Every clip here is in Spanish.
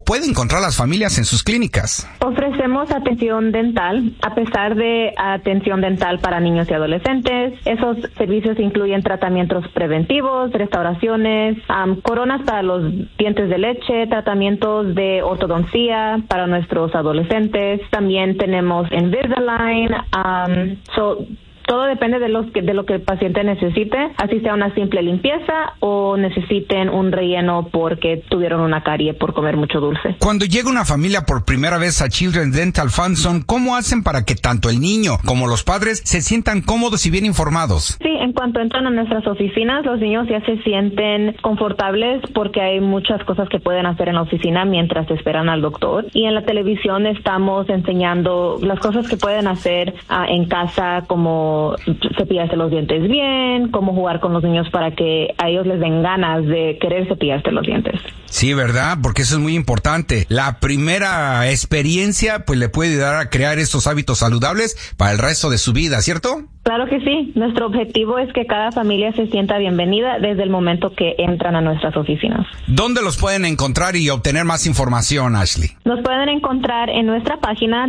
puede encontrar las familias en sus clínicas? Ofrecemos atención dental. A pesar de atención dental para niños y adolescentes, esos servicios incluyen tratamientos preventivos, restauraciones, coronas para los dientes de leche, tratamientos de ortodoncia para nuestros adolescentes. También tenemos Invisalign. Todo depende de lo que el paciente necesite, así sea una simple limpieza o necesiten un relleno porque tuvieron una carie por comer mucho dulce. Cuando llega una familia por primera vez a Children's Dental Fun Zone, ¿cómo hacen para que tanto el niño como los padres se sientan cómodos y bien informados? Sí, en cuanto entran a nuestras oficinas, los niños ya se sienten confortables porque hay muchas cosas que pueden hacer en la oficina mientras esperan al doctor. Y en la televisión estamos enseñando las cosas que pueden hacer en casa, como cepillarse los dientes bien, cómo jugar con los niños para que a ellos les den ganas de querer cepillarse los dientes. Sí, ¿verdad? Porque eso es muy importante. La primera experiencia pues le puede ayudar a crear estos hábitos saludables para el resto de su vida, ¿cierto? Claro que sí. Nuestro objetivo es que cada familia se sienta bienvenida desde el momento que entran a nuestras oficinas. ¿Dónde los pueden encontrar y obtener más información, Ashley? Nos pueden encontrar en nuestra página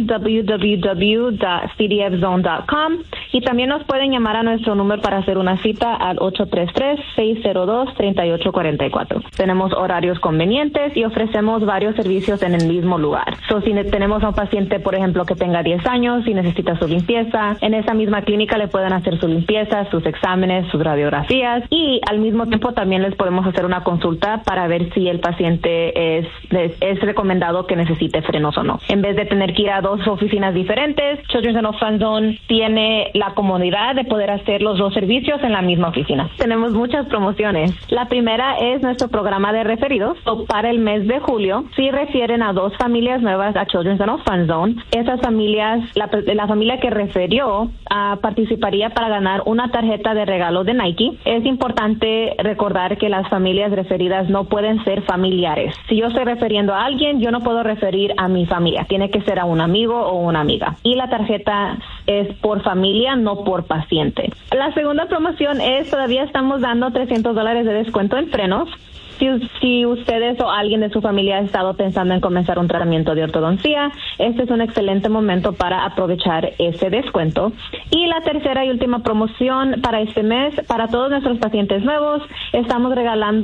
www.cdfzone.com y también nos pueden llamar a nuestro número para hacer una cita al 833-602-3844. Tenemos horarios convenientes y ofrecemos varios servicios en el mismo lugar. Si tenemos a un paciente, por ejemplo, que tenga 10 años y necesita su limpieza, en esa misma clínica le pueden hacer su limpieza, sus exámenes, sus radiografías y al mismo tiempo también les podemos hacer una consulta para ver si el paciente es recomendado que necesite frenos o no. En vez de tener que ir a dos oficinas diferentes, Children's Dental Fun Zone tiene la comodidad de poder hacer los dos servicios en la misma oficina. Tenemos muchas promociones. La primera es nuestro programa de referidos. Para el mes de julio, si refieren a dos familias nuevas a Children's Dental Fun Zone, esas familias, la familia que refirió participaría para ganar una tarjeta de regalo de Nike. Es importante recordar que las familias referidas no pueden ser familiares. Si yo estoy refiriendo a alguien, yo no puedo referir a mi familia. Tiene que ser a un amigo o una amiga. Y la tarjeta es por familia, no por paciente. La segunda promoción es, todavía estamos dando $300 de descuento en frenos. Si ustedes o alguien de su familia ha estado pensando en comenzar un tratamiento de ortodoncia, este es un excelente momento para aprovechar ese descuento. Y la tercera y última promoción para este mes, para todos nuestros pacientes nuevos, estamos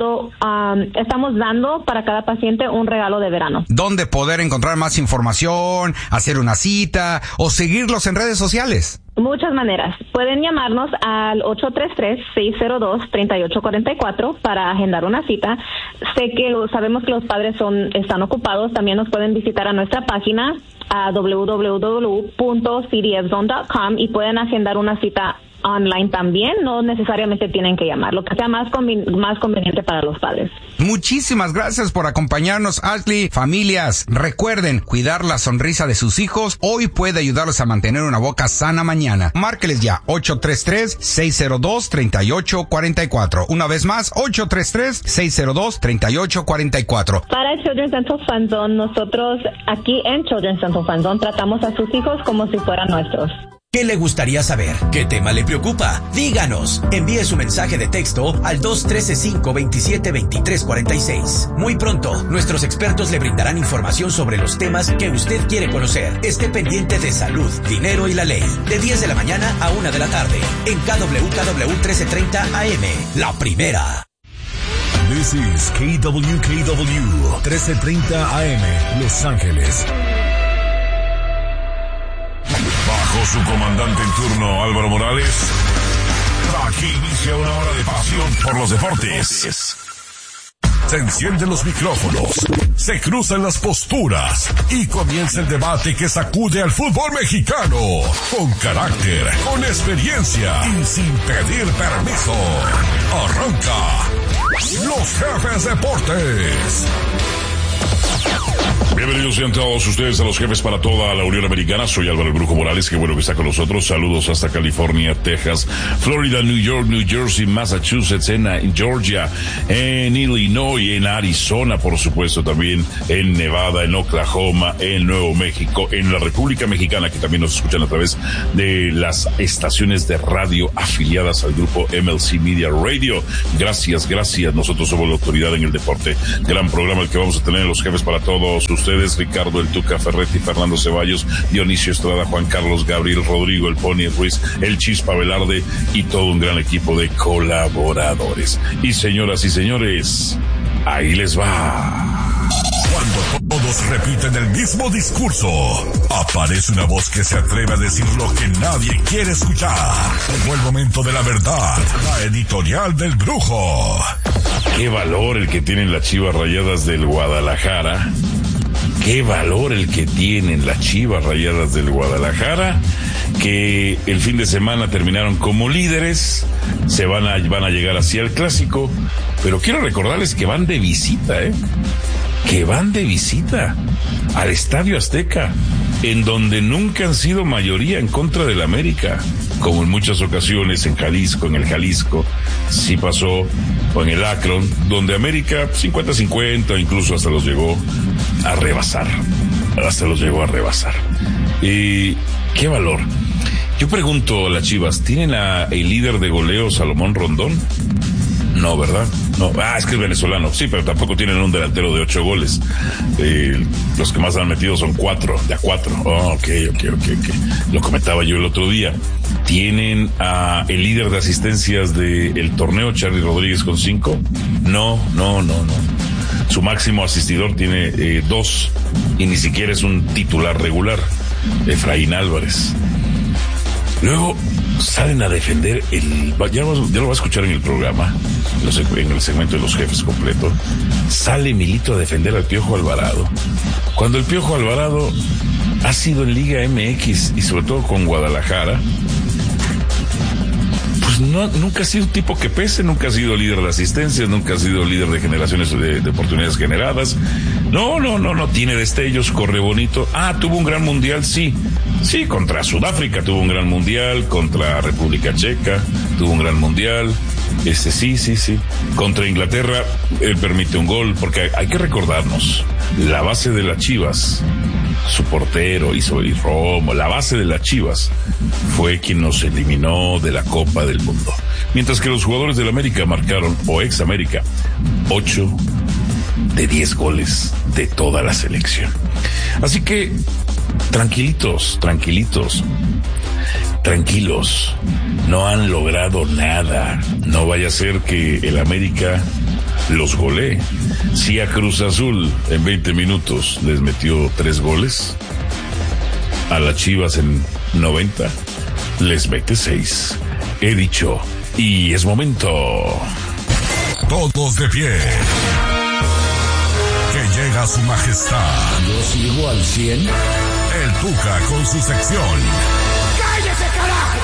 dando para cada paciente un regalo de verano. ¿Dónde poder encontrar más información, hacer una cita o seguirlos en redes sociales? Muchas maneras. Pueden llamarnos al 833-602-3844 para agendar una cita. Sabemos que los padres están ocupados. También nos pueden visitar a nuestra página a www.cdfzone.com y pueden agendar una cita online también. No necesariamente tienen que llamar, lo que sea más conveniente para los padres. Muchísimas gracias por acompañarnos, Ashley. Familias, recuerden, cuidar la sonrisa de sus hijos hoy puede ayudarlos a mantener una boca sana mañana. Márqueles ya, 833-602-3844. Una vez más, 833-602-3844. Para Children's Dental Fun Zone, nosotros aquí en Children's Dental Fun Zone tratamos a sus hijos como si fueran nuestros. ¿Qué le gustaría saber? ¿Qué tema le preocupa? Díganos. Envíe su mensaje de texto al 213-527-2346. Muy pronto, nuestros expertos le brindarán información sobre los temas que usted quiere conocer. Esté pendiente de salud, dinero y la ley. De 10 de la mañana a 1 de la tarde. En KWKW 1330 AM. La primera. This is KWKW 1330 AM. Los Ángeles. Bajo su comandante en turno, Álvaro Morales, aquí inicia una hora de pasión por los deportes. Se encienden los micrófonos, se cruzan las posturas y comienza el debate que sacude al fútbol mexicano. Con carácter, con experiencia y sin pedir permiso. Arranca Los Jefes Deportes. Bienvenidos sean todos ustedes a los jefes para toda la Unión Americana. Soy Álvaro el Brujo Morales, qué bueno que está con nosotros. Saludos hasta California, Texas, Florida, New York, New Jersey, Massachusetts, en Georgia, en Illinois, en Arizona, por supuesto, también en Nevada, en Oklahoma, en Nuevo México, en la República Mexicana, que también nos escuchan a través de las estaciones de radio afiliadas al grupo MLC Media Radio. Gracias. Nosotros somos la autoridad en el deporte. Gran programa el que vamos a tener en los jefes para todos ustedes. Ricardo el Tuca Ferretti, Fernando Ceballos, Dionisio Estrada, Juan Carlos, Gabriel Rodrigo, el Pony Ruiz, el Chispa Velarde y todo un gran equipo de colaboradores. Y señoras y señores, ahí les va. Cuando todos repiten el mismo discurso, aparece una voz que se atreve a decir lo que nadie quiere escuchar. Llegó el momento de la verdad, la editorial del Brujo. Qué valor el que tienen las Chivas Rayadas del Guadalajara. Qué valor el que tienen las Chivas Rayadas del Guadalajara, que el fin de semana terminaron como líderes, van a llegar hacia el clásico, pero quiero recordarles que van de visita, que van de visita al Estadio Azteca, en donde nunca han sido mayoría en contra del América, como en muchas ocasiones en Jalisco, en el Jalisco, sí pasó, o en el Akron, donde América 50-50, incluso hasta los llegó a rebasar. Y qué valor. Yo pregunto a las Chivas, ¿tienen el líder de goleo Salomón Rondón? No, ¿verdad? No, es que es venezolano, sí, pero tampoco tienen un delantero de 8 goles. Los que más han metido son 4, de a 4. Oh, ok. Lo comentaba yo el otro día. ¿Tienen el líder de asistencias del torneo, Charly Rodríguez, con 5? No. Su máximo asistidor tiene 2, y ni siquiera es un titular regular, Efraín Álvarez. Luego salen a defender ya lo va a escuchar en el programa, en el segmento de los jefes completo. Sale Milito a defender al Piojo Alvarado, cuando el Piojo Alvarado ha sido en Liga MX y sobre todo con Guadalajara, pues nunca ha sido un tipo que pese, nunca ha sido líder de asistencias, nunca ha sido líder de generaciones de oportunidades generadas. No tiene destellos, corre bonito. Tuvo un gran mundial, sí, contra Sudáfrica tuvo un gran mundial, contra República Checa tuvo un gran mundial, sí. Contra Inglaterra, él permite un gol, porque hay que recordarnos, la base de las Chivas, su portero y Romo, la base de las Chivas fue quien nos eliminó de la Copa del Mundo. Mientras que los jugadores del América marcaron, o ex América, 8 de 10 goles de toda la selección. Así que, tranquilos, no han logrado nada. No vaya a ser que el América los golee. Si a Cruz Azul en 20 minutos les metió 3 goles, a las Chivas en 90 les mete 6. He dicho, y es momento. Todos de pie. Que llega su majestad. Yo sigo al 100. El Tuca con su sección. ¡Cállese, carajo!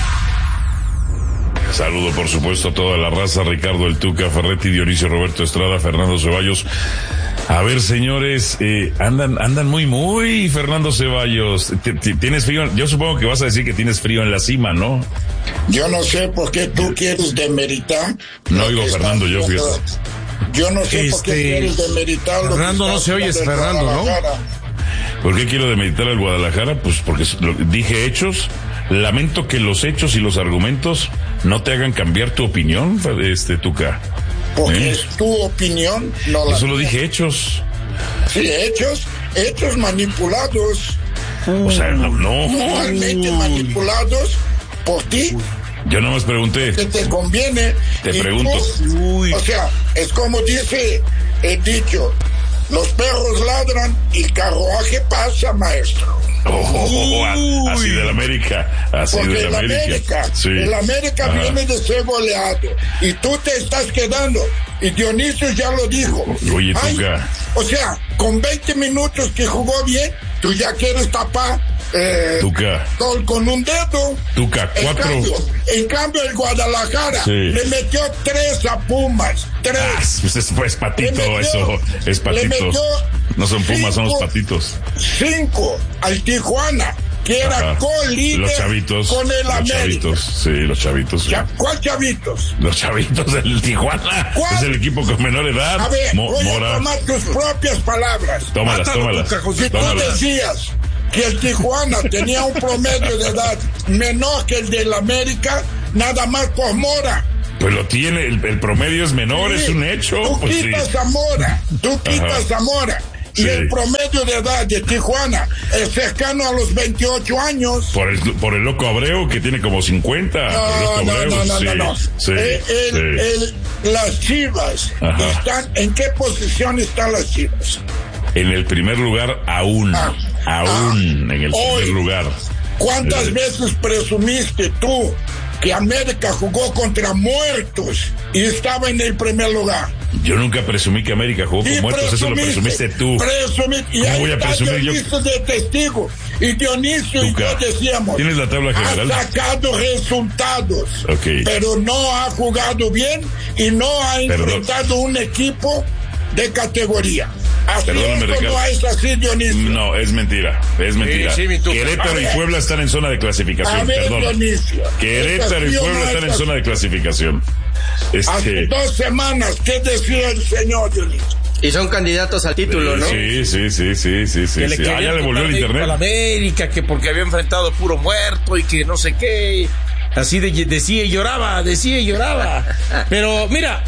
Saludo, por supuesto, a toda la raza. Ricardo el Tuca Ferretti, Dionisio Roberto Estrada, Fernando Ceballos. A ver, señores, andan muy, Fernando Ceballos. ¿Tienes frío? Yo supongo que vas a decir que tienes frío en la cima, ¿no? Yo no sé por qué tú quieres demeritar. No oigo, Fernando, yo fíjate. Yo no sé por qué quieres demeritar. Fernando, no se oye, es Fernando, ¿no? ¿Por qué quiero demeritar al Guadalajara? Pues porque dije hechos. Lamento que los hechos y los argumentos no te hagan cambiar tu opinión, Tuca. Porque es tu opinión, no la Eso lo dije, hechos. Sí, hechos manipulados. O sea, no. Totalmente manipulados por ti. Yo no más pregunté. Que te conviene. Te pregunto. O sea, es como dice el dicho: los perros ladran y el carruaje pasa, maestro. Así del América. Porque el América, sí. El América viene de ser goleado y tú te estás quedando. Y Dionisio ya lo dijo. Oye, Tuca. O sea, con 20 minutos que jugó bien, tú ya quieres tapar Tuca. Gol con un dedo. Tuca, 4. En cambio, el Guadalajara le metió 3 a Pumas. 3. Pues es patito eso. Es patito. Le metió No son Pumas, son los Patitos. 5 al Tijuana, que era co-líder los chavitos, con el los América. Chavitos, sí, los chavitos. Sí. ¿Cuál chavitos? Los chavitos del Tijuana. ¿Cuál? Es el equipo con menor edad. A ver, voy Mora. a tomar tus propias palabras. Tómalas. Si tú decías que el Tijuana tenía un promedio de edad menor que el del América, nada más por Mora. Pues lo tiene, el promedio es menor, sí. Es un hecho. Tú pues quitas a Mora, a Mora. Y sí. El promedio de edad de Tijuana es cercano a los 28 años. Por el loco Abreu, que tiene como 50. No. Sí, las Chivas están, ¿en qué posición están las Chivas? En el primer lugar aún en el primer lugar. ¿Cuántas veces presumiste tú que América jugó contra muertos y estaba en el primer lugar? Yo nunca presumí que América jugó con muertos, eso lo presumiste tú. Y ahí voy a está presumir Dionisio de testigo. Y Dionisio y yo decíamos, ¿tienes la tabla general? Ha sacado resultados, pero no ha jugado bien y no ha enfrentado un equipo de categoría. Perdóname, Ricardo. No es así, Dionisio. No, es mentira. Sí, Querétaro y Puebla están en zona de clasificación. Perdón. Dionisio. Querétaro y Puebla están en zona de clasificación. Hace 2 semanas, ¿qué decía el señor Dionisio? Y son candidatos al título, ¿no? Sí. Ya le volvió el internet. A la América, que porque había enfrentado puro muerto y que no sé qué. Así decía y lloraba. Pero mira,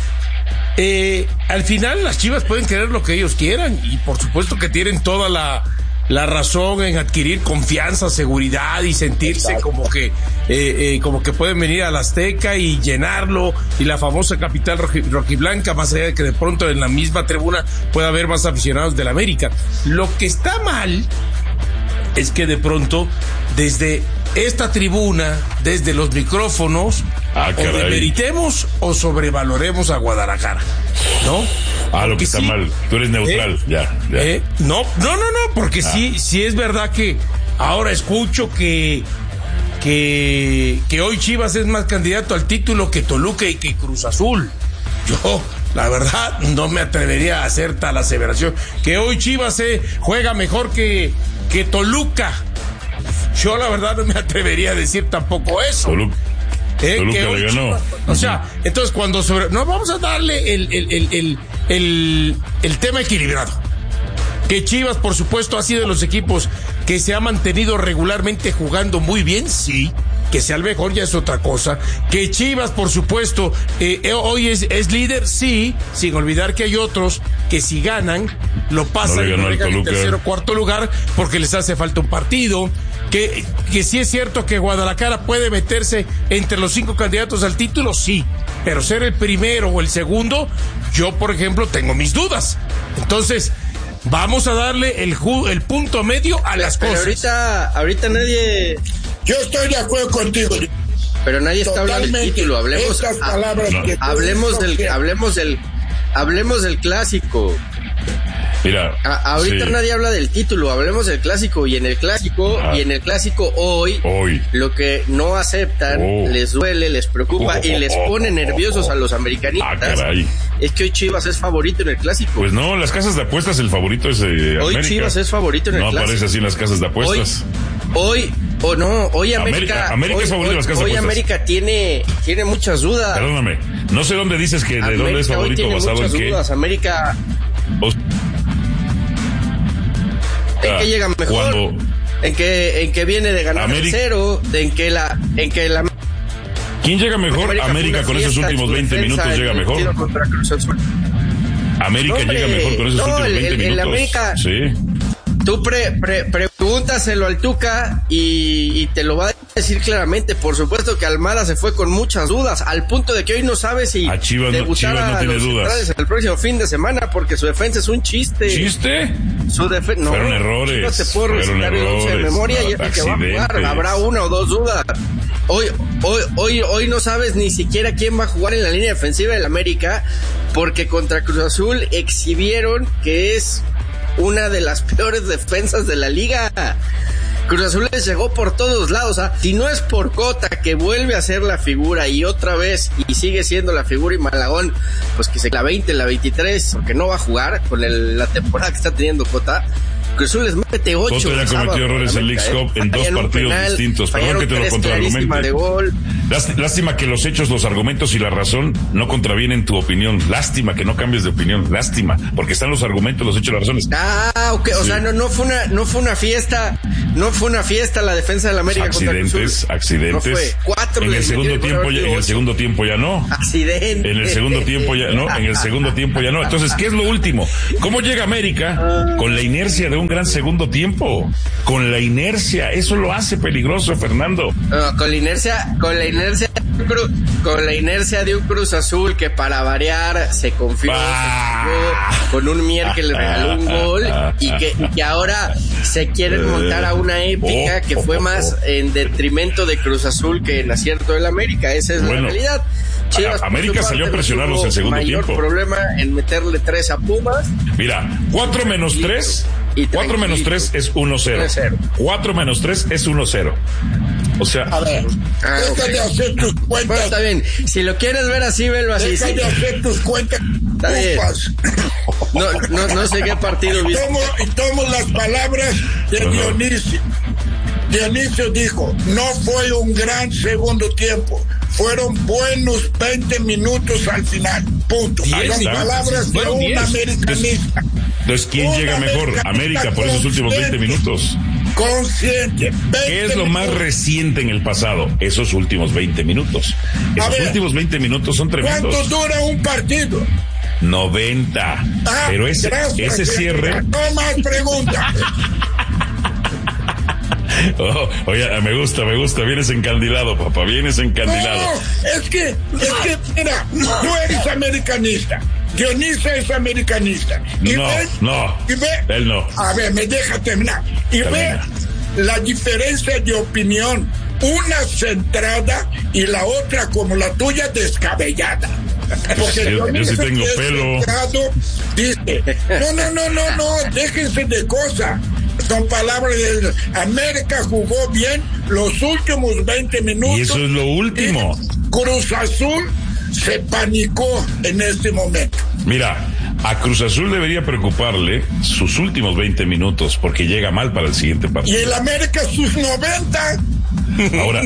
al final las Chivas pueden querer lo que ellos quieran y por supuesto que tienen toda la razón en adquirir confianza, seguridad y sentirse como que pueden venir al Azteca y llenarlo, y la famosa capital rojiblanca, más allá de que de pronto en la misma tribuna pueda haber más aficionados del América. Lo que está mal es que de pronto desde esta tribuna, desde los micrófonos, o demeritemos o sobrevaloremos a Guadalajara, ¿no? Lo que está mal, tú eres neutral, ya. No, porque sí es verdad que ahora escucho que hoy Chivas es más candidato al título que Toluca y que Cruz Azul. Yo, la verdad, no me atrevería a hacer tal aseveración, que hoy Chivas juega mejor que Toluca. Yo la verdad no me atrevería a decir tampoco eso. Toluca le ganó. O sea, entonces cuando no, vamos a darle el tema equilibrado. Que Chivas, por supuesto, ha sido de los equipos que se ha mantenido regularmente jugando muy bien, sí. Que sea el mejor ya es otra cosa. Que Chivas, por supuesto, hoy es líder, sí, sin olvidar que hay otros que si ganan, lo pasan y no llegan en tercer o cuarto lugar porque les hace falta un partido. Que sí es cierto que Guadalajara puede meterse entre los 5 candidatos al título, sí, pero ser el primero o el segundo, yo, por ejemplo, tengo mis dudas. Entonces, vamos a darle el punto medio a las cosas. Pero ahorita nadie... Yo estoy de acuerdo contigo. Pero nadie está hablando del título. Hablemos del clásico. Mira, ahorita nadie habla del título, hablemos del clásico, y en el clásico hoy lo que no aceptan, les duele, les preocupa y les pone nerviosos a los americanistas. Es que hoy Chivas es favorito en el clásico. Pues no, las casas de apuestas el favorito es América. Hoy Chivas es favorito en el clásico. No aparece así en las casas de apuestas. Hoy América es favorito en las casas de apuestas. Hoy América tiene muchas dudas. Perdóname, no sé dónde dices que de dónde es favorito, basado en qué. Dudas. América ¿en qué llega mejor? ¿En que viene de ganar 0? ¿En que la ¿quién llega mejor? América con esos últimos 20 minutos llega mejor. América llega mejor con esos últimos 20 minutos. El América, sí. Tú pregúntaselo al Tuca y te lo va a decir claramente. Por supuesto que Almada se fue con muchas dudas, al punto de que hoy no sabe si debutará a los centrales el próximo fin de semana, porque su defensa es un chiste. ¿Chiste? No, fueron errores. No te puedo recitar el 11 de memoria y es el que va a jugar. Habrá 1 o 2 dudas. Hoy no sabes ni siquiera quién va a jugar en la línea defensiva del América, porque contra Cruz Azul exhibieron que es una de las peores defensas de la liga. Cruz Azul les llegó por todos lados. O sea, si no es por Cota, que vuelve a ser la figura y otra vez, y sigue siendo la figura, y Malagón, pues que se la 20, la 23, porque no va a jugar con la temporada que está teniendo Cota. Cruz Azul les mete 8. Cota ya cometió errores en Leagues Cup en 2 partidos distintos. Perdón que te lo contraargumente. Lástima que los hechos, los argumentos y la razón no contravienen tu opinión. Lástima que no cambies de opinión. Lástima, porque están los argumentos, los hechos y las razones. Ok. O sea, no fue una fiesta. No fue una fiesta la defensa de la América contra Cruz Azul. Accidentes. No fue. 4 en el segundo tiempo ya no. Accidentes. En el segundo tiempo ya no. En el segundo tiempo ya no. Entonces, ¿qué es lo último? ¿Cómo llega América con la inercia de un gran segundo tiempo? Con la inercia, eso lo hace peligroso, Fernando. Con la inercia de un Cruz Azul que para variar se confió, con un Mier que le regaló un gol y que ahora se quieren montar a una épica que fue más en detrimento de Cruz Azul que en acierto del América. Esa es la realidad. Chivas, América salió a presionarlos en segundo tiempo. Mayor problema en meterle 3 a Pumas. Mira, 4 menos 3 es 1-0. 4 menos 3 es 1-0. O sea, a ver, deja de hacer tus cuentas. Bueno, está bien. Si lo quieres ver así, velo así. Deja de hacer tus cuentas. Está bien. No sé qué partido viste. Tomo las palabras de Dionisio. Dionisio dijo, no fue un gran segundo tiempo, fueron buenos 20 minutos al final, punto. Las palabras de un americanista. Entonces, ¿quién llega mejor? América por esos últimos 20 minutos. Consciente. ¿Qué es lo más reciente en el pasado? Esos últimos 20 minutos. Esos últimos 20 minutos son tremendos. ¿Cuánto dura un partido? 90. Pero ese cierre... No más preguntas. Oye, me gusta, vienes encandilado, papá, vienes encandilado. No, es que, mira, tú eres americanista, Dionisio es americanista. Y él no. A ver, me deja terminar. Y ve la diferencia de opinión, una centrada y la otra como la tuya descabellada. Porque yo sí tengo pelo. Dice, no, déjense de cosas. Son palabras de América jugó bien los últimos 20 minutos. Y eso es lo último. Cruz Azul se panicó en este momento. Mira, a Cruz Azul debería preocuparle sus últimos 20 minutos porque llega mal para el siguiente partido. Y el América sus 90. Ahora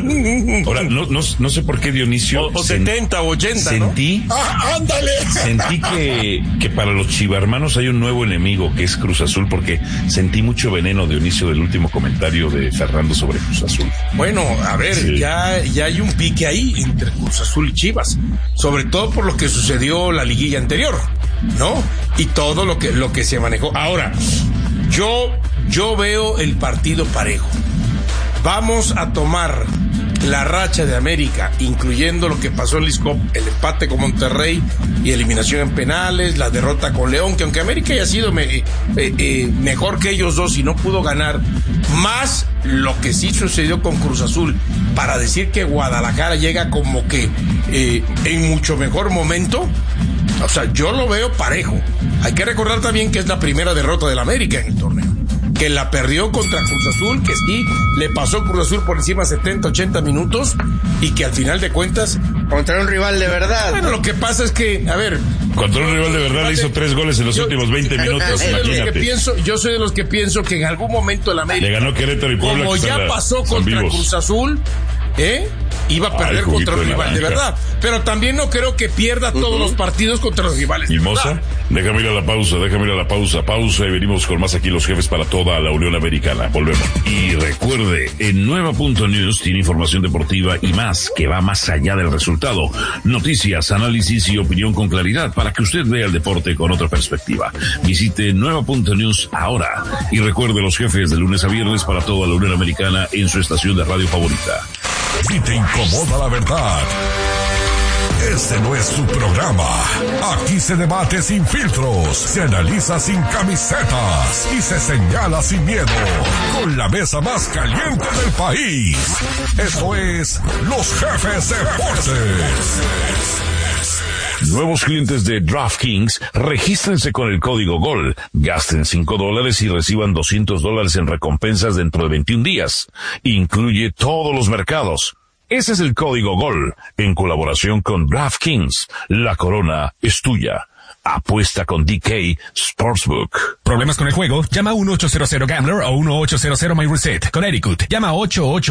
no sé por qué Dionisio o 70 o 80, sentí, ¿no? Ándale. Sentí que para los chivarmanos hay un nuevo enemigo que es Cruz Azul, porque sentí mucho veneno, Dionisio, del último comentario de Fernando sobre Cruz Azul. Bueno, a ver, ya hay un pique ahí entre Cruz Azul y Chivas, sobre todo por lo que sucedió la liguilla anterior, ¿no? Y todo lo que se manejó. Ahora, yo veo el partido parejo. Vamos a tomar la racha de América, incluyendo lo que pasó en Leagues Cup, el empate con Monterrey y eliminación en penales, la derrota con León, que aunque América haya sido mejor que ellos dos y no pudo ganar, más lo que sí sucedió con Cruz Azul, para decir que Guadalajara llega como que en mucho mejor momento. O sea, yo lo veo parejo. Hay que recordar también que es la primera derrota del América en el torneo, que la perdió contra Cruz Azul, que sí le pasó Cruz Azul por encima 70-80 minutos y que al final de cuentas contra un rival de verdad. Bueno, lo que pasa es que, a ver, contra un rival de verdad le hizo 3 goles en los últimos 20 minutos, imagínate. Yo soy de los que pienso que en algún momento el América le ganó Querétaro y Puebla, como ya pasó contra Cruz Azul, iba a perder contra un rival de verdad, pero también no creo que pierda todos los partidos contra los rivales de verdad. Déjame ir a la pausa y venimos con más aquí los jefes para toda la Unión Americana. Volvemos. Y recuerde, en Nueva.News tiene información deportiva y más, que va más allá del resultado. Noticias, análisis y opinión con claridad para que usted vea el deporte con otra perspectiva. Visite Nueva.News ahora y recuerde los jefes de lunes a viernes para toda la Unión Americana en su estación de radio favorita. Si te incomoda la verdad, este no es su programa. Aquí se debate sin filtros, se analiza sin camisetas y se señala sin miedo. Con la mesa más caliente del país. Esto es Los Jefes Deportes. Nuevos clientes de DraftKings, regístrense con el código GOL. Gasten $5 y reciban $200 en recompensas dentro de 21 días. Incluye todos los mercados. Ese es el código GOL, en colaboración con DraftKings. La corona es tuya. Apuesta con DK Sportsbook. ¿Problemas con el juego? Llama a 1-800-GAMBLER o 1-800-MyReset. Connecticut. Llama a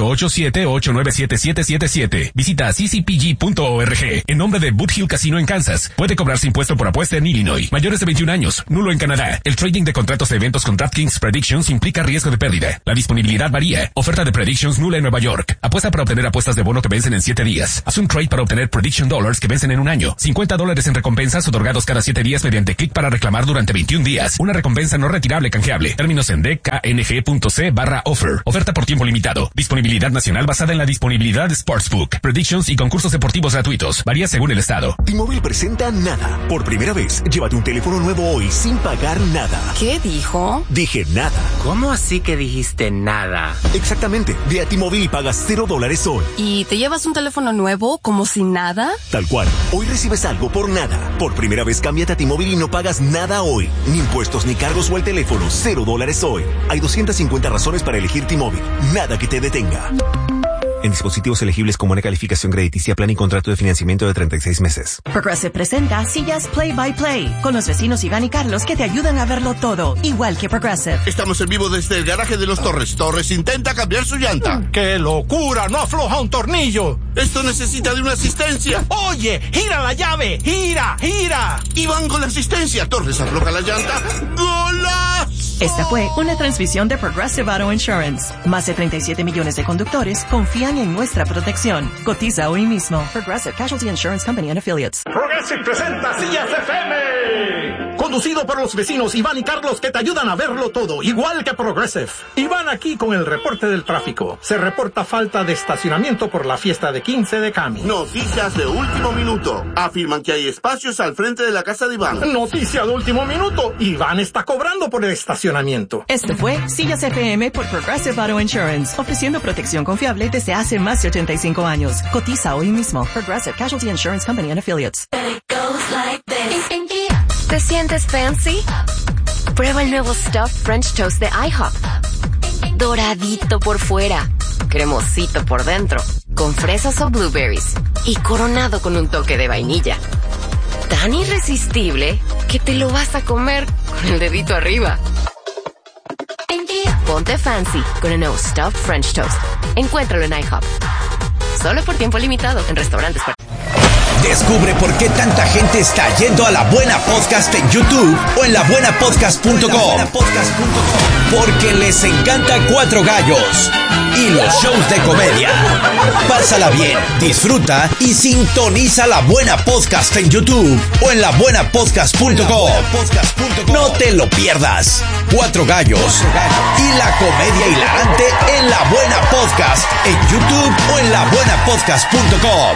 888-897-7777. Visita ccpg.org. En nombre de Boot Hill Casino en Kansas. Puede cobrarse impuesto por apuesta en Illinois. Mayores de 21 años. Nulo en Canadá. El trading de contratos de eventos con DraftKings Predictions implica riesgo de pérdida. La disponibilidad varía. Oferta de Predictions nula en Nueva York. Apuesta para obtener apuestas de bono que vencen en 7 días. Haz un trade para obtener Prediction Dollars que vencen en un año. $50 en recompensas otorgados cada 7 días mediante clic para reclamar durante 21 días. Una recompensa no retirable canjeable. Términos en dkng.c/offer. Oferta por tiempo limitado. Disponibilidad nacional basada en la disponibilidad de Sportsbook, Predictions y concursos deportivos gratuitos. Varía según el estado. T-Mobile presenta Nada. Por primera vez, llévate un teléfono nuevo hoy sin pagar nada. ¿Qué dijo? Dije nada. ¿Cómo así que dijiste nada? Exactamente. Ve a T-Mobile y pagas $0 hoy. ¿Y te llevas un teléfono nuevo como si nada? Tal cual. Hoy recibes algo por nada. Por primera vez, cámbiate a T-Mobile y no pagas nada hoy. Ni impuestos ni cargos o el teléfono. $0 hoy. Hay 250 razones para elegir T-Mobile. Nada que te detenga. En dispositivos elegibles con buena calificación crediticia, plan y contrato de financiamiento de 36 meses. Progressive presenta sillas Play by Play, con los vecinos Iván y Carlos que te ayudan a verlo todo, igual que Progressive. Estamos en vivo desde el garaje de los Torres. Torres intenta cambiar su llanta. ¡Qué locura! ¡No afloja un tornillo! Esto necesita de una asistencia. ¡Oye! ¡Gira la llave! ¡Gira! ¡Gira! Iván con la asistencia. Torres afloja la llanta. ¡Golazo! Esta fue una transmisión de Progressive Auto Insurance. Más de 37 millones de conductores confían en nuestra protección. Cotiza hoy mismo. Progressive Casualty Insurance Company and Affiliates. Progressive presenta Sillas FM. Conducido por los vecinos Iván y Carlos que te ayudan a verlo todo, igual que Progressive. Iván aquí con el reporte del tráfico. Se reporta falta de estacionamiento por la fiesta de 15 de Cami. Noticias de último minuto. Afirman que hay espacios al frente de la casa de Iván. Noticia de último minuto. Iván está cobrando por el estacionamiento. Este fue Sillas FM por Progressive Auto Insurance, ofreciendo protección confiable desde hace más de 85 años. Cotiza hoy mismo. Progressive Casualty Insurance Company and Affiliates. ¿Te sientes fancy? Prueba el nuevo Stuffed French Toast de IHOP. Doradito por fuera, cremosito por dentro, con fresas o blueberries y coronado con un toque de vainilla. Tan irresistible que te lo vas a comer con el dedito arriba. Ponte fancy con el nuevo Stuffed French Toast. Encuéntralo en IHOP. Solo por tiempo limitado en restaurantes. Descubre por qué tanta gente está yendo a La Buena Podcast en YouTube o en labuenapodcast.com. Porque les encanta Cuatro Gallos y los shows de comedia. Pásala bien, disfruta y sintoniza La Buena Podcast en YouTube o en labuenapodcast.com. No te lo pierdas. Cuatro Gallos y la comedia hilarante en La Buena Podcast en YouTube o en labuenapodcast.com.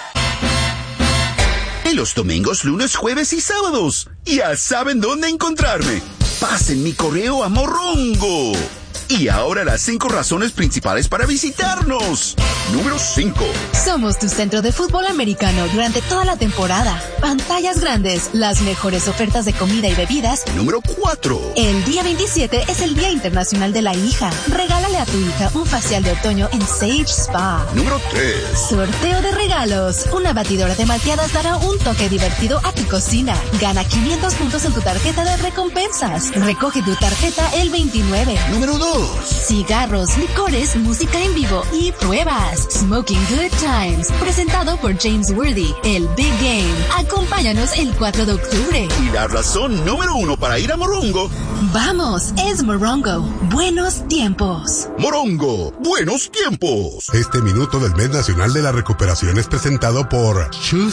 Los domingos, lunes, jueves y sábados. Ya saben dónde encontrarme. Pasen mi correo a Morongo. Y ahora las 5 razones principales para visitarnos. Número 5. Somos tu centro de fútbol americano durante toda la temporada. Pantallas grandes, las mejores ofertas de comida y bebidas. Número 4. El día 27 es el Día Internacional de la Hija. Regálale a tu hija un facial de otoño en Sage Spa. Número 3. Sorteo de regalos. Una batidora de malteadas dará un toque divertido a tu cocina. Gana 500 puntos en tu tarjeta de recompensas. Recoge tu tarjeta el 29. Número 2. Cigarros, licores, música en vivo y pruebas. Smoking Good Times, presentado por James Worthy, el Big Game. Acompáñanos el 4 de octubre. Y la razón número 1 para ir a Morongo. Vamos, es Morongo. Buenos tiempos. Morongo, buenos tiempos. Este minuto del Mes Nacional de la Recuperación es presentado por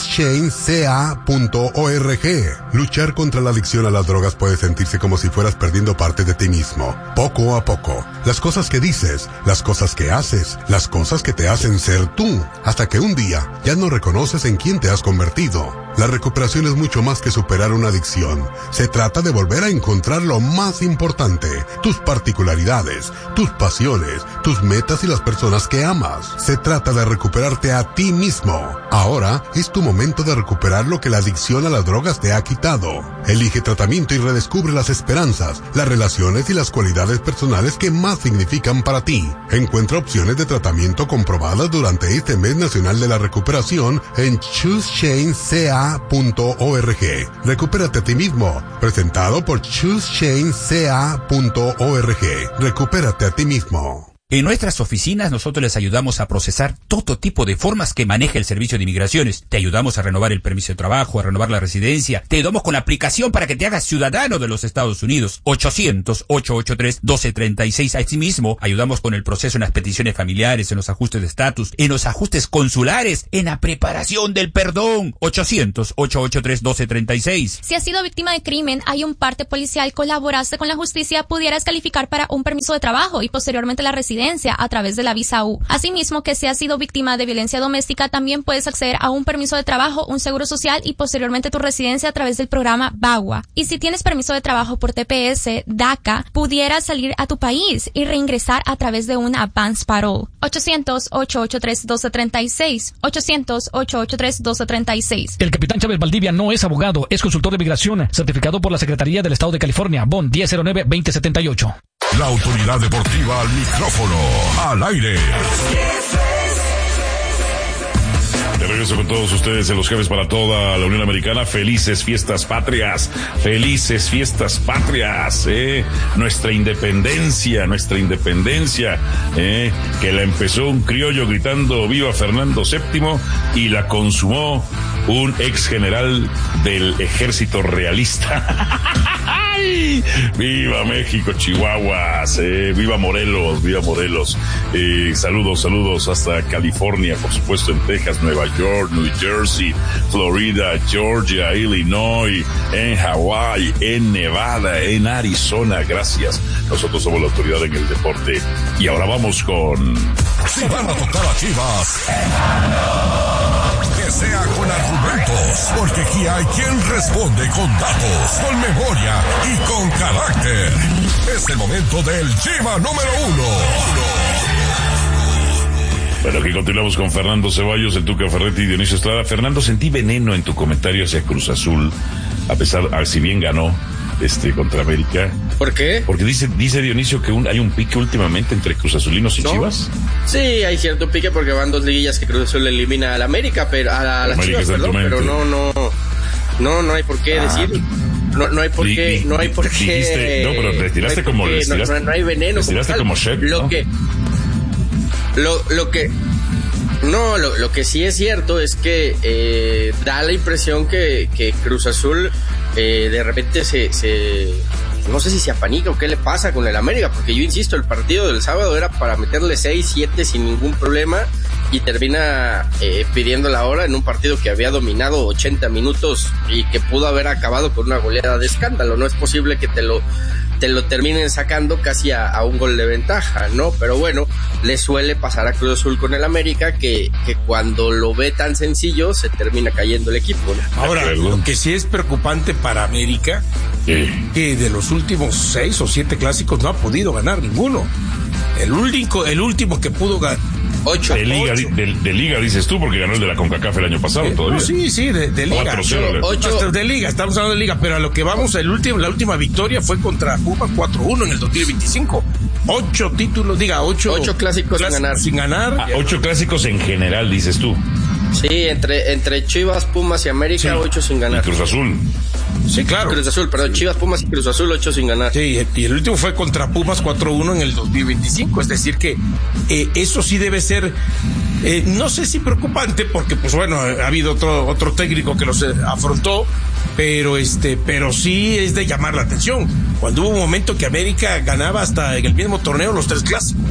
ChooseChainCA.org. Luchar contra la adicción a las drogas puede sentirse como si fueras perdiendo parte de ti mismo, poco a poco. Las cosas que dices, las cosas que haces, las cosas que te hacen ser tú, hasta que un día ya no reconoces en quién te has convertido. La recuperación es mucho más que superar una adicción. Se trata de volver a encontrar lo más más importante, tus particularidades, tus pasiones, tus metas y las personas que amas. Se trata de recuperarte a ti mismo. Ahora es tu momento de recuperar lo que la adicción a las drogas te ha quitado. Elige tratamiento y redescubre las esperanzas, las relaciones y las cualidades personales que más significan para ti. Encuentra opciones de tratamiento comprobadas durante este mes nacional de la recuperación en choosechangeca.org. Recupérate a ti mismo. Presentado por choosechangeca.org. Recupérate a ti mismo. En nuestras oficinas nosotros les ayudamos a procesar todo tipo de formas que maneja el Servicio de Inmigraciones. Te ayudamos a renovar el permiso de trabajo, a renovar la residencia. Te ayudamos con la aplicación para que te hagas ciudadano de los Estados Unidos. 800-883-1236. Asimismo, ayudamos con el proceso en las peticiones familiares, en los ajustes de estatus, en los ajustes consulares, en la preparación del perdón. 800-883-1236. Si has sido víctima de crimen, hay un parte policial, colaboraste con la justicia, pudieras calificar para un permiso de trabajo y posteriormente la residencia a través de la visa U. Asimismo, que si has sido víctima de violencia doméstica, también puedes acceder a un permiso de trabajo, un seguro social y posteriormente tu residencia a través del programa VAWA. Y si tienes permiso de trabajo por TPS, DACA, pudieras salir a tu país y reingresar a través de una advance parole. 800-883-1236. 800-883-1236. El capitán Chávez Valdivia no es abogado, es consultor de migración, certificado por la Secretaría del Estado de California, BON 1009-2078. La autoridad deportiva al micrófono, al aire. De regreso con todos ustedes en los jefes para toda la Unión Americana. Felices fiestas patrias, nuestra independencia, que la empezó un criollo gritando viva Fernando VII y la consumó un ex general del ejército realista. ¡Viva México, Chihuahuas! ¡Viva Morelos! Saludos hasta California, por supuesto, en Texas, Nueva York, New Jersey, Florida, Georgia, Illinois, en Hawái, en Nevada, en Arizona. Gracias. Nosotros somos la autoridad en el deporte. Y ahora vamos con... Si van a tocar a Chivas, que sea con argumentos, porque aquí hay quien responde con datos, con memoria y con carácter. Es el momento del Chiva número 1. Bueno, aquí continuamos con Fernando Ceballos, el Tuca Ferretti y Dionisio Estrada. Fernando, sentí veneno en tu comentario hacia Cruz Azul, si bien ganó contra América. ¿Por qué? Porque dice Dionisio que hay un pique últimamente entre Cruz Azulinos y Chivas. Sí, hay cierto pique porque van 2 liguillas que Cruz Azul elimina a la América, pero a las Chivas, perdón, pero no hay por qué decir. No hay por qué. Dijiste, no, pero te tiraste como no hay veneno. Te tiraste como Shep, Lo que sí es cierto es que da la impresión que Cruz Azul de repente no sé si se apanica o qué le pasa con el América, porque yo insisto, el partido del sábado era para meterle 6-7 sin ningún problema y termina pidiendo la hora en un partido que había dominado 80 minutos y que pudo haber acabado con una goleada de escándalo. No es posible que te lo terminen sacando casi a un gol de ventaja, ¿no? Pero bueno, le suele pasar a Cruz Azul con el América que cuando lo ve tan sencillo se termina cayendo el equipo, ¿no? Ahora, lo que sí es preocupante para América, que de los últimos 6 o 7 clásicos no ha podido ganar ninguno. El último que pudo ganar 8. De liga dices tú, porque ganó el de la CONCACAF el año pasado todavía. No, sí, de liga. 8 de liga, estamos hablando de liga, pero a lo que vamos, la última victoria fue contra Pumas 4-1 en el 2025. 8 títulos, 8 clásicos sin ganar. 8 clásicos en general, dices tú. Sí, entre Chivas, Pumas y América, 8 sin ganar. Y Cruz Azul. Sí, claro. Cruz Azul, perdón, Chivas, Pumas y Cruz Azul, 8 sin ganar. Sí, y el último fue contra Pumas 4-1 en el 2025. Es decir que eso sí debe ser, no sé si preocupante, porque pues bueno, ha habido otro técnico que los afrontó, pero sí es de llamar la atención. Cuando hubo un momento que América ganaba hasta en el mismo torneo los 3 clásicos.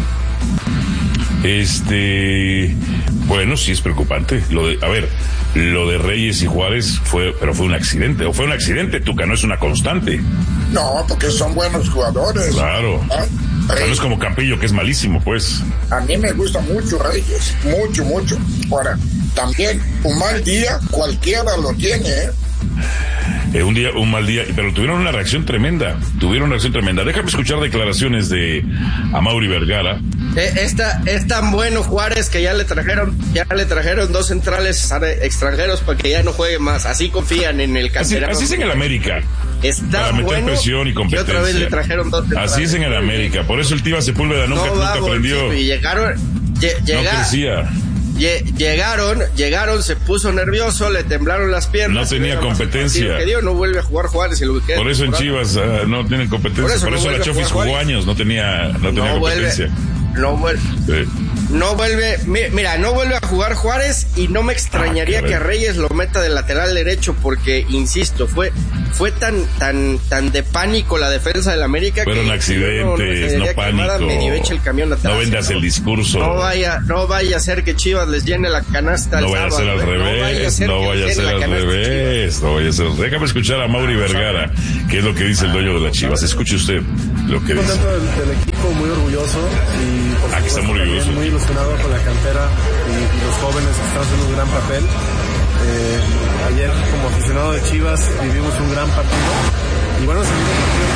Bueno, sí es preocupante. Lo de Reyes y Juárez fue un accidente. O fue un accidente, Tuca, no es una constante. No, porque son buenos jugadores. Claro. No es como Campillo, que es malísimo, pues. A mí me gusta mucho Reyes. Mucho. Ahora, también, un mal día cualquiera lo tiene, Un mal día, pero tuvieron una reacción tremenda. Déjame escuchar declaraciones de Amaury Vergara. Es tan bueno Juárez que ya le trajeron 2 centrales extranjeros para que ya no juegue más. Así confían en el canterano. Así es en el América. Está para meter bueno presión y competencia. Y otra vez le trajeron 2 centrales. Así es en el América. Por eso el Tiva Sepúlveda nunca aprendió. Y llegaron. No crecía. Llegaron, se puso nervioso, le temblaron las piernas. No tenía competencia. No vuelve a jugar Juárez y lo que queda. Por eso en Chivas no tienen competencia. Por eso la Chofis jugó años, no tenía competencia. No vuelve a jugar Juárez y no me extrañaría que a Reyes lo meta de lateral derecho porque, insisto, fue tan de pánico la defensa del América. Fueron accidentes, no pánico. No vendas el discurso. No vaya a ser que Chivas les llene la canasta. No vaya a ser al revés. No vaya a ser al revés. Déjame escuchar a Amaury Vergara, que es lo que dice el dueño de las Chivas. Escuche usted lo que dice. Contento del equipo, muy orgulloso y que está muy orgulloso. Muy ilusionado con la cantera y los jóvenes que están haciendo un gran papel. Ayer, como aficionado de Chivas, vivimos un gran partido y bueno, seguimos